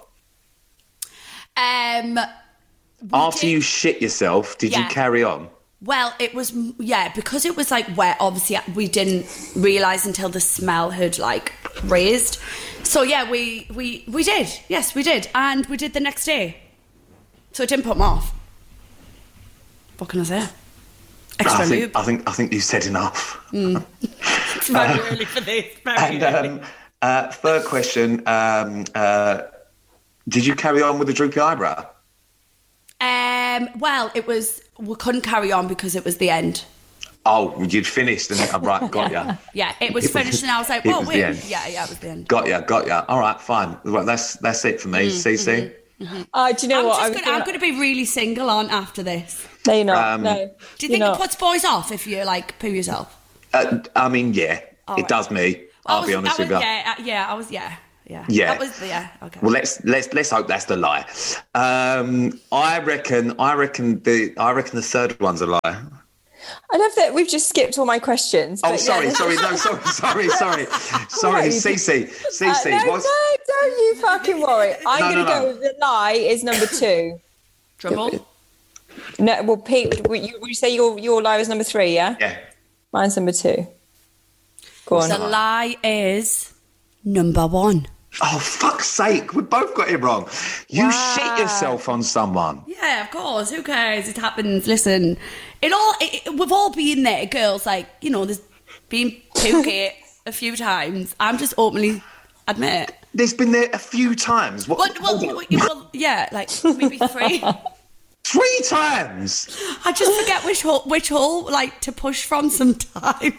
Um, After did- you shit yourself, did you Yeah. carry on? well, it was, yeah, because it was like wet, obviously we didn't realise until the smell had like raised. So yeah, we, we, we did. Yes, we did. And we did the next day. So it didn't put them off. What can I say? Extra I think, lube. I think I think you said enough. It's very early for this. Very And early. um, uh, third question: um, uh, did you carry on with the droopy eyebrow? Um, well, it was, we couldn't carry on because it was the end. Oh, you'd finished and I'm right, got ya. Yeah, it was It was- finished and I was like, it oh, was the wait. end. Yeah, yeah, it was the end. Got ya, got ya. All right, fine. Well, that's that's it for me. Cece. Uh, do you know I'm what? just I was gonna, I'm going to be really single on after this. No, you're not. Um, no. Do you you're think not. it puts boys off if you like poo yourself? Uh, I mean, yeah, All it right. does me. I I'll was, be honest that with was, you. Yeah, uh, yeah, I was, yeah, yeah. Yeah. That was, yeah, okay. Well, let's let's let's hope that's the lie. Um, I reckon. I reckon the. I reckon the third one's a lie. I love that we've just skipped all my questions. Oh, but sorry, yeah. sorry, no, sorry, sorry, sorry, sorry, Right. Cece, Uh, Cece, no, what's no, don't you fucking worry. I'm No, going to no, no. go with the lie is number two. Trouble? No, well, Pete, would you, would you say your, your lie was number three, yeah? yeah? Mine's number two. Go on. The lie is number one. Oh, fuck's sake, we both got it wrong. You Wow. shit yourself on someone. Yeah, of course. Who cares? It happens. Listen, it all. It, it- we've all been there, girls. Like you know, there's been pukey a few times. I'm just openly admit it. There's been there a few times. What? But, well, well, well, yeah, like maybe three. Three times. I just forget which hole, which hole, like to push from sometimes.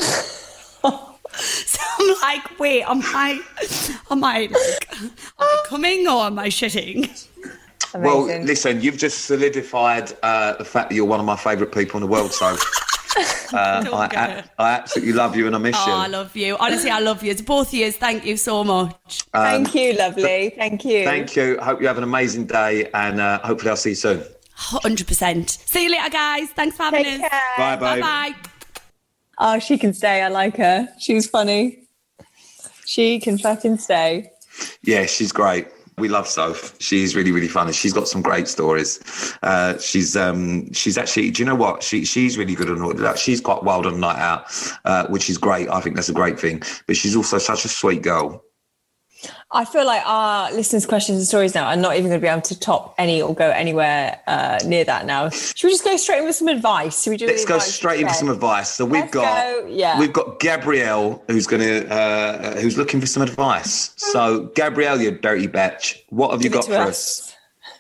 So I'm like, wait, am I, am I like, am I coming or am I shitting? Well, Amazing. listen, you've just solidified uh, the fact that you're one of my favourite people in the world. So uh, Don't I, get I, it. I absolutely love you and I miss Oh, you. I love you. Honestly, I love you. To both of you, thank you so much. Thank you, lovely. Thank you. Thank you. Hope you have an amazing day, and uh, hopefully I'll see you soon. one hundred percent. See you later, guys. Thanks for having Take us. care. Bye, babe. Bye-bye. Oh, she can stay. I like her. She's funny. She can fucking stay. Yeah, she's great. We love Soph. She's really, really funny. She's got some great stories. Uh, she's um, she's actually. Do you know what? She she's really good on all that. She's quite wild on a night out, uh, which is great. I think that's a great thing. But she's also such a sweet girl. I feel like our listeners' questions and stories now are not even going to be able to top any or go anywhere uh, near that now. Should we just go straight in with some advice? Should we do Let's the go advice straight into instead? some advice. So we've Let's got go, yeah. we've got Gabrielle who's gonna uh, who's looking for some advice. So Gabrielle, you dirty bitch, what have you Give it got to for us.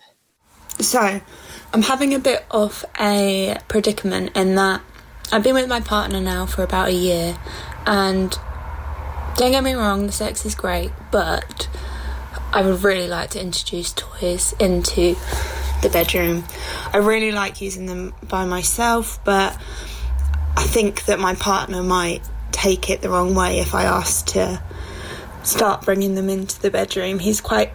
us? So, I'm having a bit of a predicament in that I've been with my partner now for about a year, and don't get me wrong, the sex is great, but I would really like to introduce toys into the bedroom. I really like using them by myself, but I think that my partner might take it the wrong way if I ask to start bringing them into the bedroom. He's quite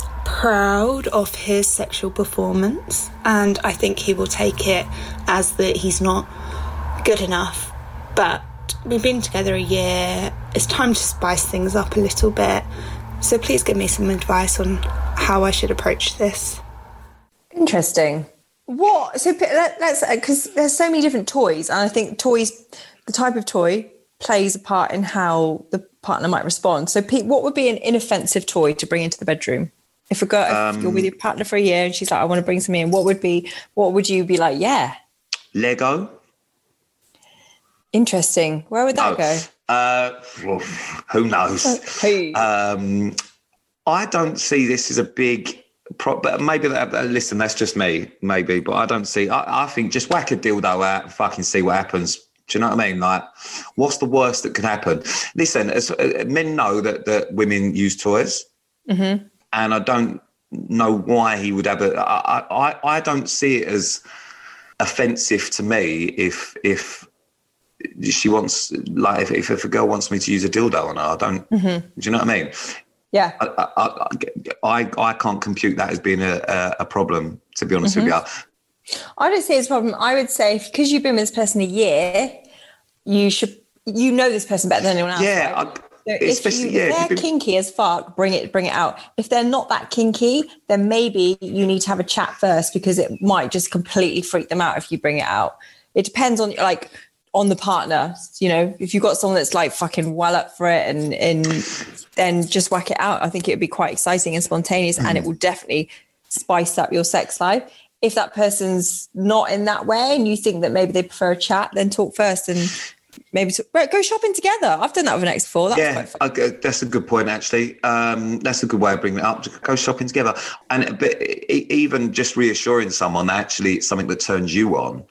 proud of his sexual performance, and I think he will take it as that he's not good enough. But we've been together a year. It's time to spice things up a little bit. So please give me some advice on how I should approach this. Interesting. What? So p- let, let's because there's so many different toys, and I think toys, the type of toy, plays a part in how the partner might respond. So, Pete, what would be an inoffensive toy to bring into the bedroom? If a girl, if Um, you're with your partner for a year and she's like, "I want to bring something in," what would be? What would you be like? Yeah, Lego. interesting. Where would that Oh, go? Uh, who knows? Hey. Um, I don't see this as a big. Pro- but maybe that. Listen, that's just me. Maybe, but I don't see. I, I think just whack a dildo out and fucking see what happens. Do you know what I mean? Like, what's the worst that can happen? Listen, as uh, men know that that women use toys, Mm-hmm. and I don't know why he would have a. I, I, I don't see it as offensive to me if if she wants, like, if, if a girl wants me to use a dildo on her. I don't. Mm-hmm. Do you know what I mean? Yeah. I, I, I, I can't compute that as being a, a, a problem, to be honest Mm-hmm. with you. I don't see it as a problem. I would say because you've been with this person a year, you should you know this person better than anyone else. Yeah, right? I- So if, you, especially- if yeah, if they're you've been- kinky as fuck, bring it bring it out. If they're not that kinky, then maybe you need to have a chat first because it might just completely freak them out if you bring it out. It depends on like on the partner. You know, if you've got someone that's like fucking well up for it and and then just whack it out. I think it would be quite exciting and spontaneous, and it will definitely spice up your sex life. If that person's not in that way and you think that maybe they prefer a chat, then talk first and maybe talk, right, go shopping together. I've done that with an ex before. That's Yeah, quite fun. okay, that's a good point, actually. Um, that's a good way of bringing it up. To go shopping together. And but e- even just reassuring someone that actually it's something that turns you on.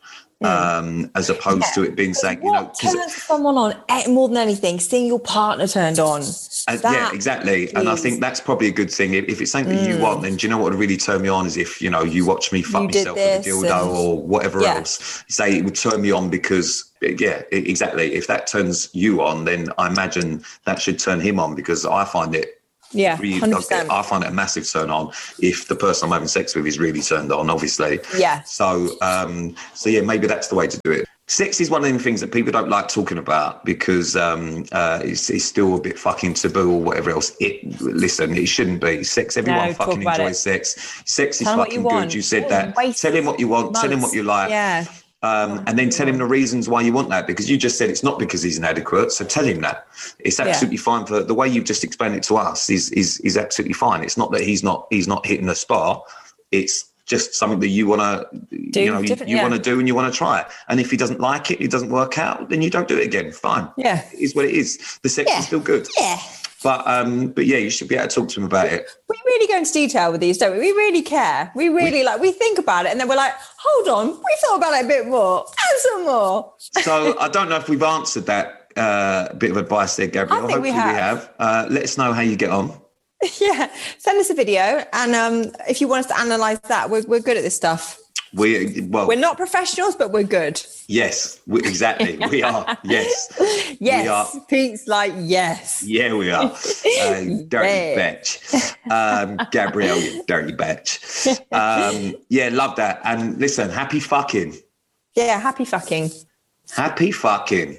Yeah. Um, as opposed yeah. to it being saying, you know, what turns someone on more than anything, seeing your partner turned on. Uh, yeah, exactly. Please. And I think that's probably a good thing. If, if it's something that mm. you want, then do you know what would really turn me on is if, you know, you watch me fuck you myself with a dildo and, or whatever yeah. else. Say it would turn me on because, yeah, exactly. If that turns you on, then I imagine that should turn him on because I find it Yeah, really, one hundred percent. I find it a massive turn on if the person I'm having sex with is really turned on, obviously. Yeah. So, um, so yeah, maybe that's the way to do it. Sex is one of them things that people don't like talking about because um, uh, it's, it's still a bit fucking taboo or whatever else. It listen, it shouldn't be. Sex, everyone no, fucking enjoys it. sex. Sex is tell fucking you good. Want. You said oh, that. Tell him what you want. Months. Tell him what you like. Yeah. Um, and then tell him the reasons why you want that, because you just said it's not because he's inadequate. So tell him that it's absolutely yeah. fine. For the way you've just explained it to us is is is absolutely fine. It's not that he's not he's not hitting the spot. It's just something that you want to you know you, you yeah. want to do and you want to try it. And if he doesn't like it, it doesn't work out, then you don't do it again. Fine. Yeah, it is what it is. The sex yeah. is still good. Yeah. But um, but yeah, you should be able to talk to him about it. We really go into detail with these, don't we? We really care. We really we, like. We think about it, and then we're like, "Hold on, we thought about it a bit more. Add some more." So I don't know if we've answered that uh, bit of advice there, Gabrielle. I think Hopefully we have. We have. Uh, let us know how you get on. Yeah, send us a video, and um, if you want us to analyse that, we're we're good at this stuff. We well, we're not professionals, but we're good. Yes, we, exactly. We are. Yes, yes. We are. Pete's like yes. Yeah, we are. Uh, dirty bitch, um, Gabrielle, you dirty bitch. Um, yeah, love that. And listen, happy fucking. Yeah, happy fucking. Happy fucking.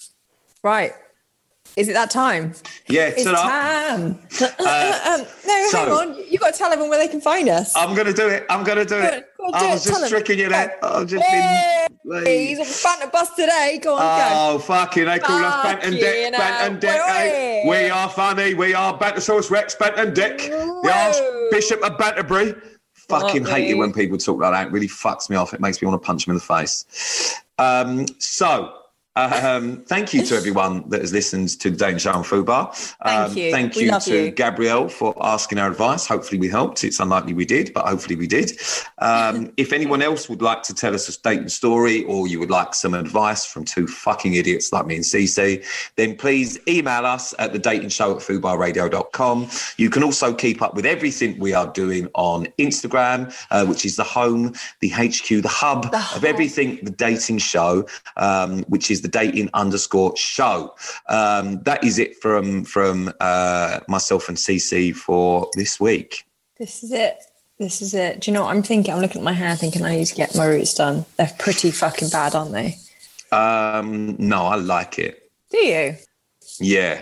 Right. Is it that time? Yeah, it's time. Uh, um, no, so, hang on. You've got to tell everyone where they can find us. I'm going to do it. I'm going to do it. Go on, go on, I do was it. just tricking you there. I've just hey, been... Like, he's on banter bus today. Go on, oh, go. Oh, fucking, they call us Bant and Dick. Bant and Dick, eh? We are funny. We are Bantersaurus Rex, Bant and Dick. The Archbishop of Banterbury. Fucking what hate me? It when people talk like that. It really fucks me off. It makes me want to punch them in the face. Um, so... Um, thank you to everyone that has listened to the Dating Show on Fubar. Um, thank you. Thank we you love to you. Gabrielle for asking our advice. Hopefully we helped. It's unlikely we did, but hopefully we did. Um, if anyone else would like to tell us a dating story or you would like some advice from two fucking idiots like me and Cece, then please email us at the dating show at fubar radio dot com. You can also keep up with everything we are doing on Instagram, uh, which is the home, the H Q, the hub the of hub. everything, the dating show, um, which is the dating underscore show. Um, that is it from from uh, myself and Cece for this week. This is it. This is it. Do you know what I'm thinking? I'm looking at my hair thinking I need to get my roots done. They're pretty fucking bad, aren't they? Um, no, I like it. Do you? Yeah.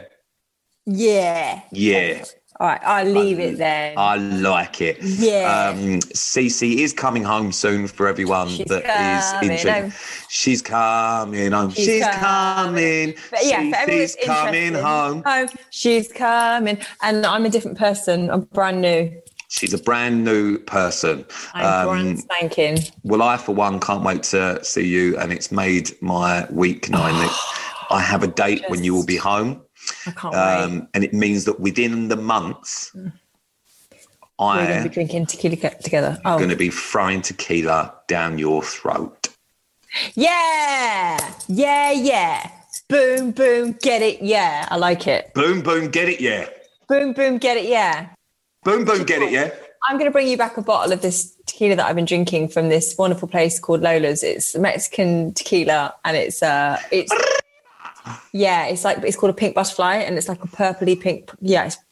Yeah. Yeah. All right, I'll leave I, it then. I like it. Yeah. Um, Cece is coming home soon for everyone She's that is interested. She's coming home. She's, She's coming. coming. But yeah, She's coming home. home. She's coming. And I'm a different person. I'm brand new. She's a brand new person. I'm um, brand spanking. Well, I, for one, can't wait to see you. And it's made my week knowing that I have a date Just... when you will be home. I can't um, wait. And it means that within the month, mm. I We're going to be drinking tequila together. I'm oh. going to be throwing tequila down your throat. Yeah, yeah, yeah. Boom, boom, get it, yeah. I like it. Boom, boom, get it, yeah. Boom, boom, get it, yeah. Boom, boom, get it, yeah. I'm going to bring you back a bottle of this tequila that I've been drinking from this wonderful place called Lola's. It's Mexican tequila, and it's uh, it's. Yeah, it's like it's called a pink butterfly, and it's like a purpley pink. Yeah, it's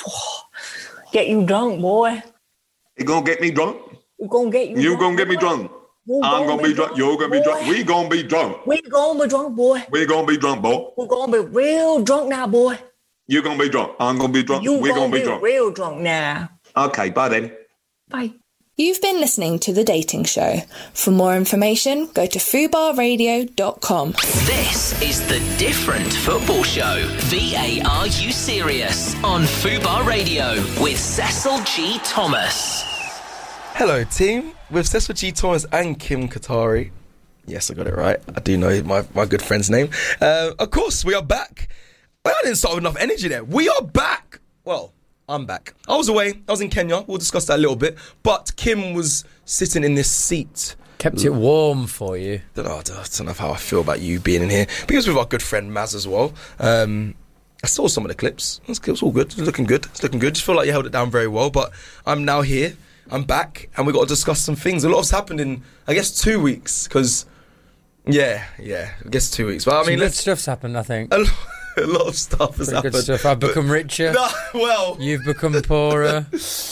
get you drunk, boy. You gonna get me drunk? You gonna get you. You drunk, gonna get boy. me drunk? We're I'm gonna be drunk. drunk. You're gonna be boy. drunk. We gonna be drunk. We gonna be drunk, boy. We gonna be drunk, boy. We're gonna be real drunk now, boy. You're gonna be drunk. I'm gonna be drunk. You We're gonna, gonna be, be drunk. real drunk now. Okay, bye then. Bye. You've been listening to The Dating Show. For more information, go to fubar radio dot com. This is The Different Football Show. V A R U Serious on Fubar Radio with Cecil G. Thomas. Hello, team. With Cecil G. Thomas and Kim Katari. Yes, I got it right. I do know my, my good friend's name. Uh, of course, we are back. Well, I didn't start with enough energy there. We are back. Well, I'm back. I was away. I was in Kenya. We'll discuss that a little bit. But Kim was sitting in this seat Kept it warm for you. I don't know, I don't know how I feel about you being in here. Because with our good friend Maz as well. Um, I saw some of the clips. It was all good. It's looking good. It's looking good. Just feel like you held it down very well. But I'm now here. I'm back, and we got to discuss some things. A lot's happened in, I guess, two weeks. Because, yeah, yeah, I guess two weeks. But I mean, some good stuff's happened. I think a lot, a lot of stuff has Pretty happened. Good stuff. I've become richer. No, well, you've become poorer.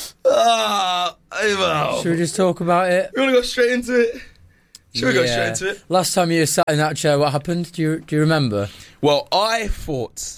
Ah, uh, well. Should we just talk about it? You want to go straight into it? Should we yeah. go straight into it? Last time you were sat in that chair, what happened? Do you do you remember? Well, I thought.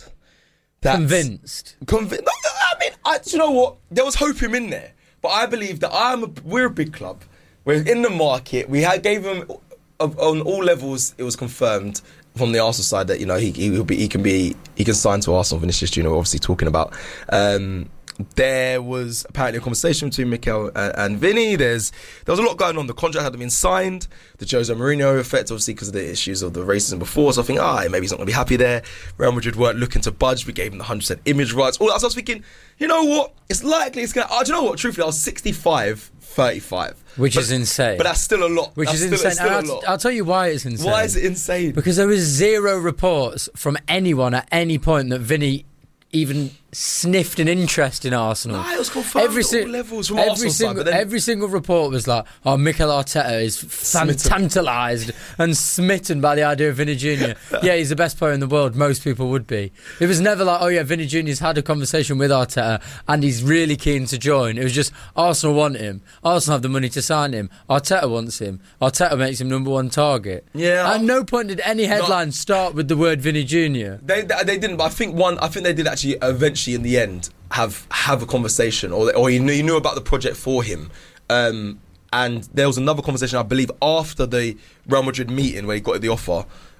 Convinced. Convinced. No, I mean, I, do you know what? There was hope him in there, but I believe that I'm. A, we're a big club. We're in the market. We had gave him on all levels. It was confirmed from the Arsenal side that you know he he will be he can be he can sign to Arsenal. Vinicius Junior We're obviously talking about. Um, There was apparently a conversation between Mikel and, and Vinny. There's there was a lot going on. The contract hadn't been signed. The Jose Mourinho effect, obviously, because of the issues of the racism before. So I think, ah, maybe he's not going to be happy there. Real Madrid weren't looking to budge. We gave him the one hundred percent image rights. All that. So I was thinking, you know what? It's likely it's going to... Oh, do you know what? Truthfully, I was sixty-five thirty-five. Which but, is insane. But that's still a lot. Which that's is still, insane. Still And a I'll, lot. I'll tell you why it's insane. Why is it insane? Because there was zero reports from anyone at any point that Vinny even sniffed an interest in Arsenal. No, it was confirmed every at all levels from every Arsenal single, side, but then every single report was like, oh, Mikel Arteta is fan- tantalised and smitten by the idea of Vinny Junior Yeah, he's the best player in the world. Most people would be. It was never like, oh yeah, Vinny Junior's had a conversation with Arteta and he's really keen to join. It was just, Arsenal want him. Arsenal have the money to sign him. Arteta wants him. Arteta makes him number one target. Yeah. At no point did any headline no. start with the word Vinny Junior They they didn't, but I think one. I think they did actually eventually in the end have have a conversation, or or he knew, he knew about the project for him. Um, and there was another conversation, I believe, after the Real Madrid meeting where he got the offer.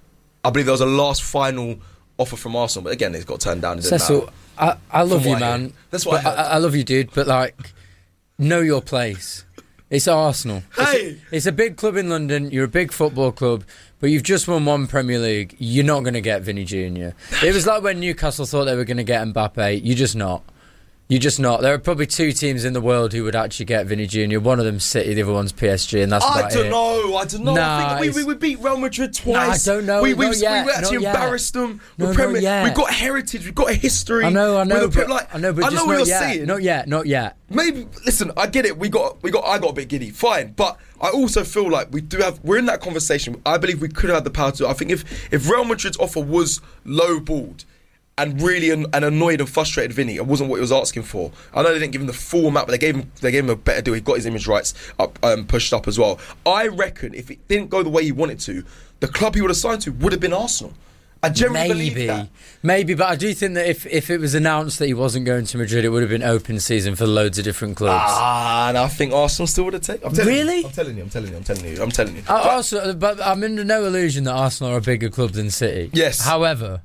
I believe there was a last final offer from Arsenal, but again, he's got turned down. Cecil, I, I love you, man. That's what I, I, I love you, dude. But like, know your place. It's Arsenal. Hey, it's a, it's a big club in London. You're a big football club, but you've just won one Premier League. You're not going to get Vinny Junior It was like when Newcastle thought they were going to get Mbappe. You're just not. You're just not. There are probably two teams in the world who would actually get Vinny Junior One of them's City, the other one's P S G, and that's I about don't it. know. I don't know. Nah, I think we, we, we beat Real Madrid twice. Nah, I don't know. We, we, not yet. we actually not embarrassed yet. them. No, We're not Premier, yet. We've got heritage. We've got a history. I know. I know. But, But, like, I know. But I just know what not you're yet. saying. Not yet. Not yet. Maybe listen. I get it. We got. We got. I got a bit giddy. Fine. But I also feel like we do have. We're in that conversation. I believe we could have had the power to. I think if if Real Madrid's offer was low-balled and really an, and annoyed and frustrated Vinny, it wasn't what he was asking for. I know they didn't give him the full amount, but they gave him they gave him a better deal. He got his image rights up, um, pushed up as well. I reckon if it didn't go the way he wanted to, the club he would have signed to would have been Arsenal. I generally maybe, believe that. Maybe, but I do think that if, if it was announced that he wasn't going to Madrid, it would have been open season for loads of different clubs. Ah, and I think Arsenal still would have taken. I'm telling Really? You, I'm telling you. I'm telling you. I'm telling you. I'm telling you. Uh, But- also, but I'm under no illusion that Arsenal are a bigger club than City. Yes. However,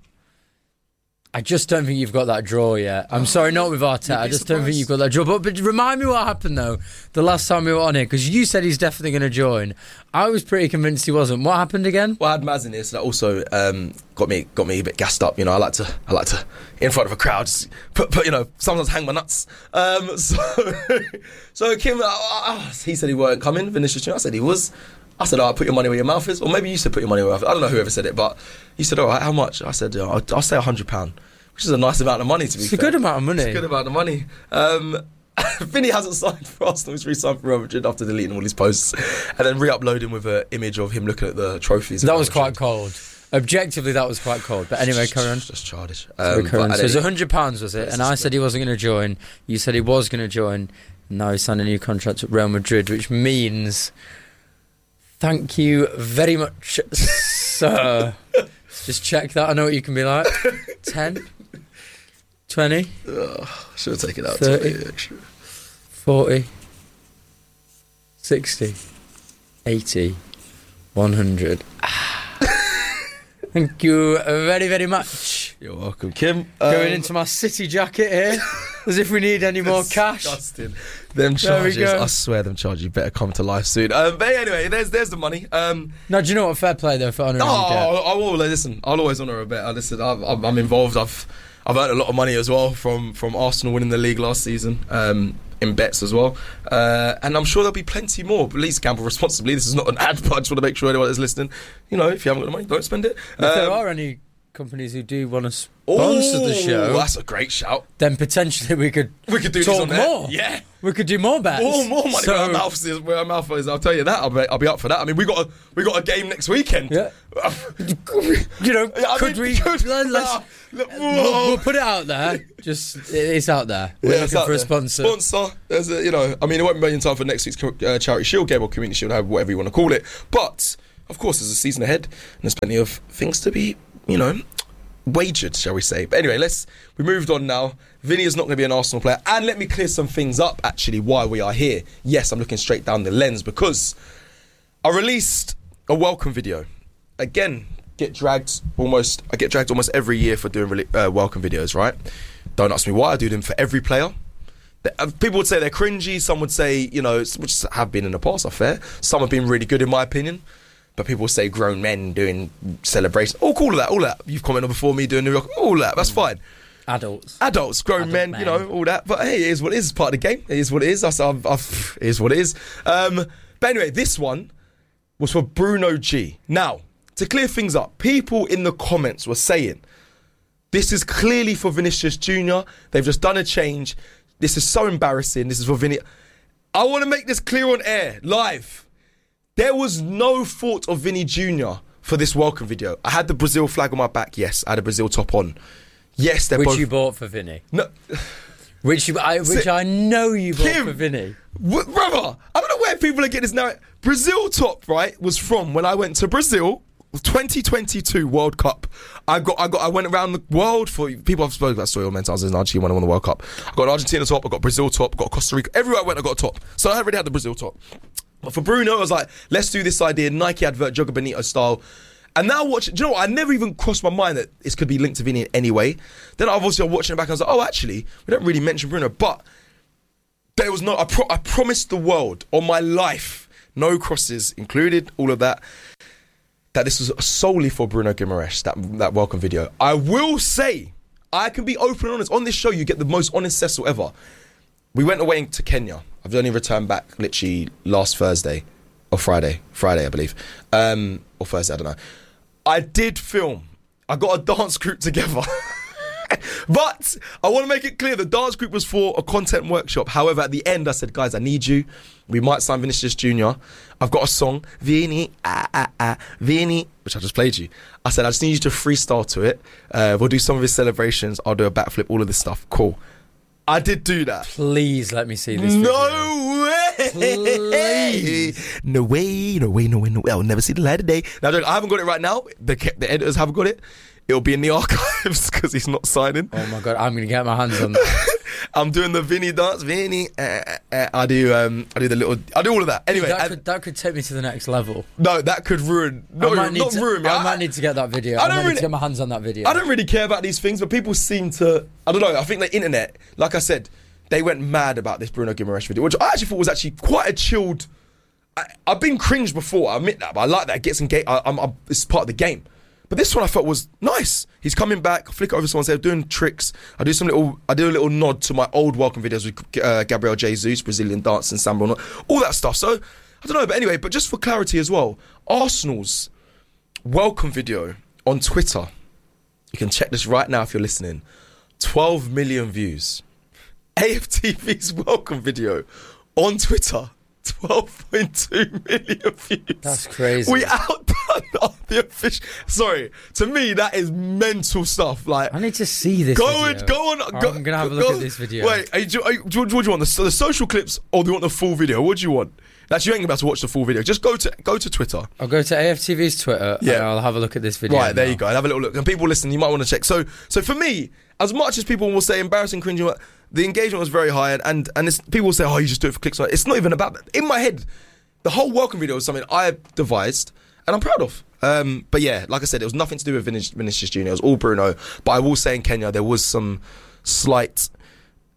I just don't think you've got that draw yet. I'm sorry, not with Arteta. I just don't think surprised. you've got that draw. But, but remind me what happened, though, the last time we were on here, because you said he's definitely going to join. I was pretty convinced he wasn't. What happened again? Well, I had Maz in here, so that also um, got me got me a bit gassed up. You know, I like to I like to in front of a crowd, just put, put you know, sometimes hang my nuts. Um, so so Kim, uh, uh, he said he weren't coming. Vinicius Junior I said he was. I said, "Oh, put your money where your mouth is," or maybe you said, "Put your money where your mouth is." I don't know whoever said it, but he said, "All right, how much?" I said, oh, "I'll, I'll say a hundred pound." Which is a nice amount of money, to be It's fair. a good amount of money. It's a good amount of money. Um, Vinny hasn't signed for Arsenal. He's re-signed for Real Madrid after deleting all his posts and then re-uploading with an image of him looking at the trophies. That was quite cold. Objectively, that was quite cold. But anyway, carry on. Just childish. Um, Um, so but it was one hundred pounds, was it? And I said he wasn't going to join. You said he was going to join. Now he's signed a new contract at Real Madrid, which means... Thank you very much, sir. Just check that. I know what you can be like. ten, twenty, Ugh, should have taken out thirty, twenty extra. forty, sixty, eighty, one hundred. Thank you very, very much. You're welcome, Kim. Going Um, into my City jacket here, as if we need any more cash. Disgusting. Them There we charges, go. I swear, them charges better come to life soon. Um, but anyway, there's there's the money. Um, No, do you know what? Fair play though for honouring oh, your debt. I will listen. I'll always honour a bet. I listen. I'm, I'm, I'm involved. I've I've earned a lot of money as well from from Arsenal winning the league last season. Um, in bets as well. Uh, and I'm sure there'll be plenty more. Please gamble responsibly. This is not an ad, but I just want to make sure anyone is listening, you know, if you haven't got the money, don't spend it. If um, there are any companies who do want to sponsor oh, the show, that's a great shout. Then potentially we could we could do talk this on there. more. Yeah, we could do more bets. More, more money. So, where, our mouth is, where our mouth is, I'll tell you that. I'll be, I'll be up for that. I mean, we got a we got a game next weekend. Yeah. You know, I could mean, we? could- let's, Look, we'll, we'll put it out there. Just it's out there. We're Yeah, it's looking out for a there. sponsor. Sponsor. There's a, you know, I mean, it won't be in time for next week's uh, Charity Shield game or Community Shield, however, whatever you want to call it. But of course, there's a season ahead, and there's plenty of things to be, you know, wagered, shall we say. But anyway, let's we moved on now. Vinny is not going to be an Arsenal player, and let me clear some things up. Actually, why we are here? Yes, I'm looking straight down the lens because I released a welcome video. Again, get dragged almost. I get dragged almost every year for doing really, uh, welcome videos. Right? Don't ask me why. I do them for every player. People would say they're cringy. Some would say, you know, which have been in the past, are fair. Some have been really good in my opinion. But people say grown men doing celebrations. Oh, all of that, all of that. You've commented before me doing New York. All of that, that's fine. Adults. Adults, grown Adult men, men, you know, all that. But hey, it is what it is. It's part of the game. It is what it is. I've, I've, I've, it is what it is. Um, but anyway, this one was for Bruno G. Now, to clear things up, people in the comments were saying, this is clearly for Vinicius Junior They've just done a change. This is so embarrassing. This is for Vinny. I want to make this clear on air, live. There was no thought of Vinny Junior for this welcome video. I had the Brazil flag on my back. Yes, I had a Brazil top on. Yes, they're which both... you bought for Vinny. No. Which you, I, which I know you bought Kim, for Vinny. W- brother, I don't know where people are getting this now. Brazil top, right, was from when I went to Brazil, twenty twenty-two World Cup. I got, I got, I went around the world for people. I've spoken about story all many times. In Argentina when I won the World Cup, I got an Argentina top, I got Brazil top, I got Costa Rica. Everywhere I went, I got a top. So I already had the Brazil top. But for Bruno, I was like, let's do this idea, Nike advert, Joga Bonito style. And now watch, do you know what? I never even crossed my mind that this could be linked to Vinny in any way. Then obviously I'm watching it back and I was like, oh, actually, we don't really mention Bruno. But there was no, I, pro- I promised the world on my life, no crosses included, all of that, that this was solely for Bruno Guimaraes, that, that welcome video. I will say, I can be open and honest. On this show, you get the most honest Cecil ever. We went away to Kenya. I've only returned back literally last Thursday or Friday. Friday, I believe. Um, or Thursday, I don't know. I did film. I got a dance group together. But I want to make it clear the dance group was for a content workshop. However, at the end, I said, guys, I need you. We might sign Vinicius Junior I've got a song, Vinny, ah, ah, ah, Vinny, which I just played you. I said, I just need you to freestyle to it. Uh, we'll do some of his celebrations. I'll do a backflip, all of this stuff. Cool. I did do that. Please let me see this video. No way! Please. No way, no way, no way, no way. I'll never see the light of day. Now, I haven't got it right now. The, the editors haven't got it. It'll be in the archives because he's not signing. Oh my God, I'm going to get my hands on that. I'm doing the Vinny dance. Vinny. Uh, uh, I do um, I do the little... I do all of that. Anyway. that, I, could, that could take me to the next level. No, that could ruin... No, I might need not to, ruin me. I, I, might need to get that video. I I, don't might really- need to get my hands on that video. I don't really care about these things, but people seem to... I don't know. I think the internet, like I said, they went mad about this Bruno Guimaraes video, which I actually thought was actually quite a chilled... I, I've been cringed before, I admit that, but I like that. It gets engaged. I, I'm, I'm, it's part of the game. But this one I felt was nice. He's coming back, I flick it over to someone, say, doing tricks. I do some little, I do a little nod to my old welcome videos with uh, Gabriel Jesus, Brazilian dance and samba, all that stuff. So, I don't know, but anyway, but just for clarity as well, Arsenal's welcome video on Twitter, you can check this right now if you're listening, twelve million views. A F T V's welcome video on Twitter, twelve point two million views. That's crazy. We outdone the official. Sorry, to me that is mental stuff. Like, I need to see this go video. and go on. Go, I'm going to have a go, look at this video. Wait, are you, do, are you, do, you- do you want the, so the social clips or do you want the full video? What do you want? Actually, you ain't about to watch the full video. Just go to go to Twitter. I'll go to A F T V's Twitter Yeah. and I'll have a look at this video. Right, there now. you go. And have a little look. And people listen, you might want to check. So, so for me, as much as people will say embarrassing, cringy, the engagement was very high, and and, and it's, people will say, oh, you just do it for clicks. It's not even about that. In my head, the whole welcome video was something I devised, and I'm proud of. Um, but yeah, like I said, it was nothing to do with Vinic- Vinicius Junior It was all Bruno. But I will say in Kenya, there was some slight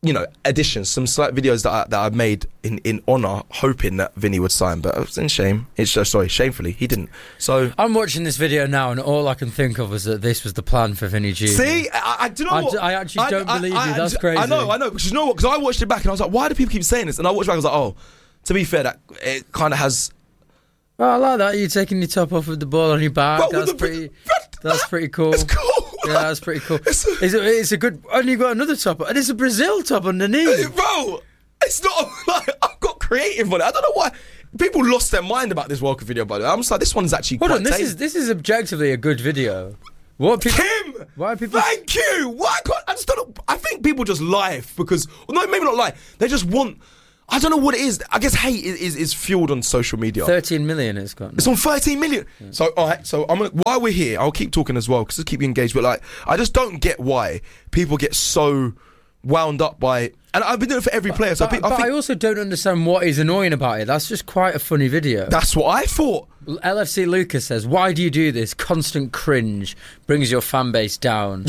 you know, additions, some slight videos that I, that I made in, in honour, hoping that Vinny would sign, but it's in shame. It's uh, sorry, shamefully, he didn't. So I'm watching this video now, and all I can think of is that this was the plan for Vinny Junior See, I, I do know I, what, d- I actually I, don't I, believe I, you. That's I, crazy. I know, I know. Because you know what? Because I watched it back and I was like, why do people keep saying this? And I watched it back. I was like, oh, to be fair, that it kind of has. Oh, I like that. You taking your top off with the ball on your back. Bro, that's the, pretty. but, That's pretty cool. It's cool. Yeah, that's pretty cool. It's a, it's, a, it's a good. And you got another top, and it's a Brazil top underneath. Bro, it's not like I've got creative on it. I don't know why people lost their mind about this Welcome video. By the way, I'm just like, this one's actually. Hold quite on, this tame. is this is objectively a good video. What people? Kim, why are people? Thank you. Why can't I just don't know? I think people just lie because no, maybe not lie. They just want. I don't know what it is. I guess hate is, is, is fueled on social media. thirteen million it's got. It's on thirteen million. Yeah. So, all right. So, I'm gonna, while we're here, I'll keep talking as well because I keep you engaged. But like, I just don't get why people get so wound up by. And I've been doing it for every but, player. So, but, I, think, but I, think I also don't understand what is annoying about it. That's just quite a funny video. That's what I thought. L F C Lucas says, "Why do you do this? Constant cringe brings your fan base down."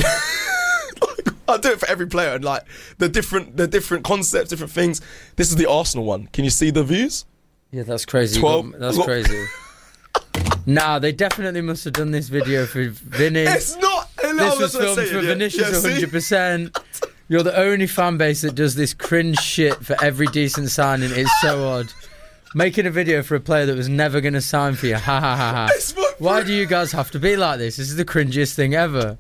I do it for every player and like the different the different concepts, different things. This is the Arsenal one. Can you see the views? Yeah, that's crazy. twelve Got, that's crazy. Nah, they definitely must have done this video for Vinny. It's not. No, this was filmed for yeah. Vinicius yeah, one hundred percent. You're the only fan base that does this cringe shit for every decent signing. It's so odd. Making a video for a player that was never going to sign for you. Ha ha ha ha. Why do you guys have to be like this? This is the cringiest thing ever.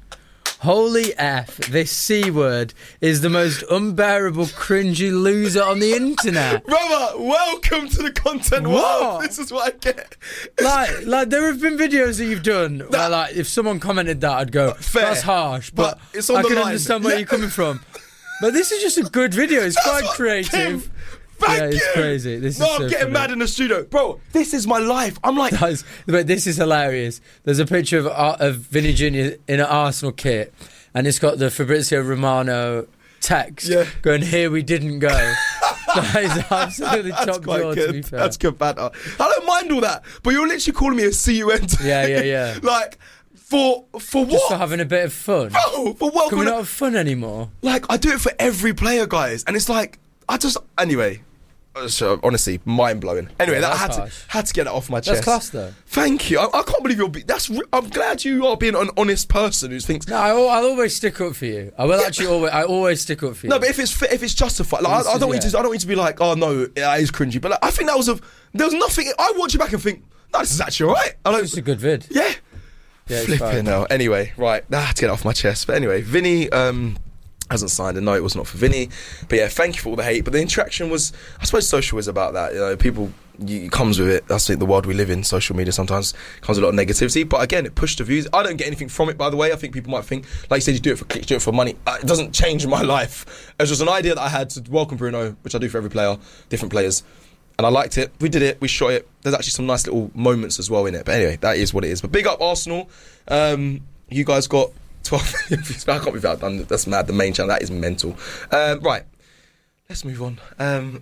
Holy F, this C word is the most unbearable, cringy loser on the internet. Brother, welcome to the content what? world. This is what I get. Like, like there have been videos that you've done that, where, like, if someone commented that, I'd go, fair, that's harsh, but, but it's on I the can line. understand where yeah. you're coming from. But this is just a good video. It's That's quite what, creative. Kim, Thank yeah, it's you. crazy. This no, is so I'm getting funny. mad in the studio. Bro, this is my life. I'm like... Guys, but this is hilarious. There's a picture of, uh, of Vinny Junior in an Arsenal kit, and it's got the Fabrizio Romano text yeah. going, here we didn't go. That is absolutely top drawer, to be fair. That's good banter. I don't mind all that, but you're literally calling me a C U N. Yeah, yeah, yeah. Like, for for what? Just for having a bit of fun. Bro, for what? Can we not have fun anymore? Like, I do it for every player, guys, and it's like, I just... Anyway... So, honestly, mind blowing. Anyway, yeah, that I had harsh. to had to get that off my chest. That's class, though. Thank you. I, I can't believe you're. Be, that's. Re- I'm glad you are being an honest person who thinks. No, I, I'll always stick up for you. I will yeah. actually always. I always stick up for you. No, but if it's if it's justified, like, I, I don't want yeah. you to. I don't want you to be like, oh no, that is cringy. But like, I think that was a. There was nothing. I watch it back and think, no, this is actually alright. I don't. It's a good vid. Yeah. Yeah. Flipping now. Anyway, right. I had to get it off my chest. But anyway, Vinny. Um, hasn't signed, and no, it was not for Vinny. But yeah, thank you for all the hate. But the interaction was, I suppose, social is about that. You know, people, you, it comes with it. That's the world we live in. Social media sometimes comes with a lot of negativity. But again, it pushed the views. I don't get anything from it, by the way. I think people might think, like you said, you do it for clicks, do it for money. Uh, it doesn't change my life. It was just an idea that I had to welcome Bruno, which I do for every player, different players. And I liked it. We did it. We shot it. There's actually some nice little moments as well in it. But anyway, that is what it is. But big up Arsenal. Um, you guys got twelve million views. I can't be that done. That's mad. The main channel, that is mental. Um, right, let's move on. Um,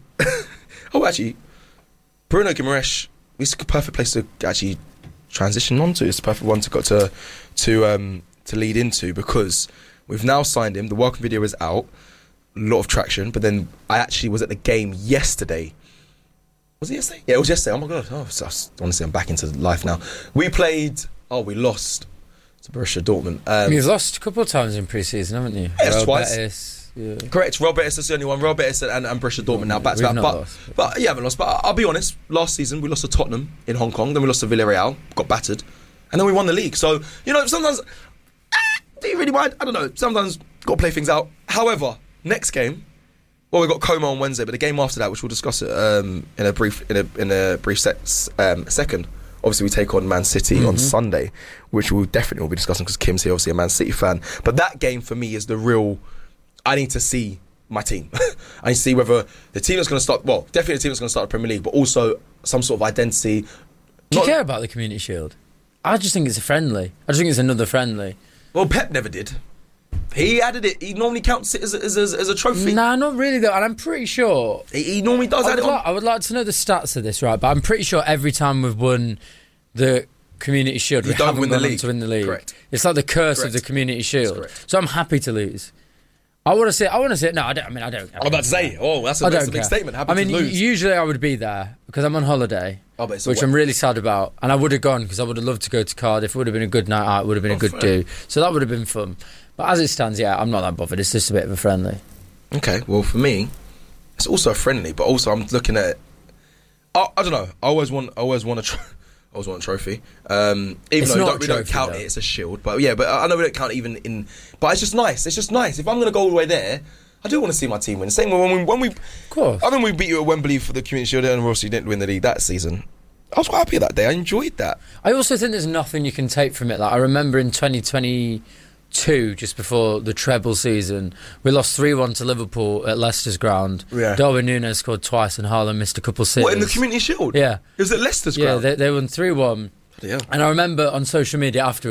oh, actually, Bruno Guimaraes is a perfect place to actually transition onto. It's the perfect one to go to to um, to lead into because we've now signed him. The welcome video is out. A lot of traction. But then I actually was at the game yesterday. Was it yesterday? Yeah, it was yesterday. Oh my god. Oh, so, honestly, I'm back into life now. We played. Oh, we lost. To Borussia Dortmund. Um, You've lost a couple of times in pre-season, haven't you? Yes, Real twice. Betis, yeah. Correct. Real Betis is the only one. Real Betis and, and Borussia Dortmund now back to We've back. not But, lost. but you haven't lost. But I'll be honest. Last season we lost to Tottenham in Hong Kong. Then we lost to Villarreal. Got battered, and then we won the league. So you know sometimes. Ah, do you really mind? I don't know. Sometimes got to play things out. However, next game. Well, we've got Como on Wednesday, but the game after that, which we'll discuss it um, in a brief in a in a brief sec- um, second. Obviously, we take on Man City mm-hmm. on Sunday, which we'll definitely will be discussing because Kim's here, obviously a Man City fan. But that game for me is the real. I need to see my team. I need to see whether the team that's going to start. Well, definitely the team that's going to start the Premier League, but also some sort of identity. Do Not, you care about the Community Shield? I just think it's a friendly. I just think it's another friendly. Well, Pep never did. He added it. He normally counts it as a, as a, as a trophy. Nah, not really though. And I'm pretty sure he, he normally does I add it would, on. like, I would like to know the stats of this, right? But I'm pretty sure every time we've won the Community Shield, You we don't haven't win the gone on league. to win the league. Correct. It's like the curse Correct. of the Community Shield. That's correct. So I'm happy to lose. I want to see. I want to see it. No, I don't. I mean, I don't. I I'm about to say. Oh, that's a, that's a big statement. Happy I mean, to lose. usually I would be there because I'm on holiday, oh, but it's which a I'm really sad about. And I would have gone because I would have loved to go to Cardiff. It would have been a good night out. It would have been oh, a good fair. do. So that would have been fun. But as it stands, yeah, I'm not that bothered. It's just a bit of a friendly. Okay. Well, for me, it's also a friendly, but also I'm looking at. I, I don't know. I always want. I always want a. Tr- I always want a trophy. Um, even It's though we not don't, a we don't trophy, count though. it, it's a shield. But yeah, but I know we don't count it even in. But it's just nice. It's just nice. If I'm going to go all the way there, I do want to see my team win. Same when we when we. Of course. I think we beat you at Wembley for the Community Shield, and obviously didn't win the league that season. I was quite happy that day. I enjoyed that. I also think there's nothing you can take from it. Like I remember in twenty twenty-two, just before the treble season, we lost three one to Liverpool at Leicester's ground. Yeah. Darwin Núñez scored twice and Haaland missed a couple sitters. What, in the Community Shield? Yeah. It was at Leicester's Yeah, ground. they, they won three one. Yeah. And I remember on social media after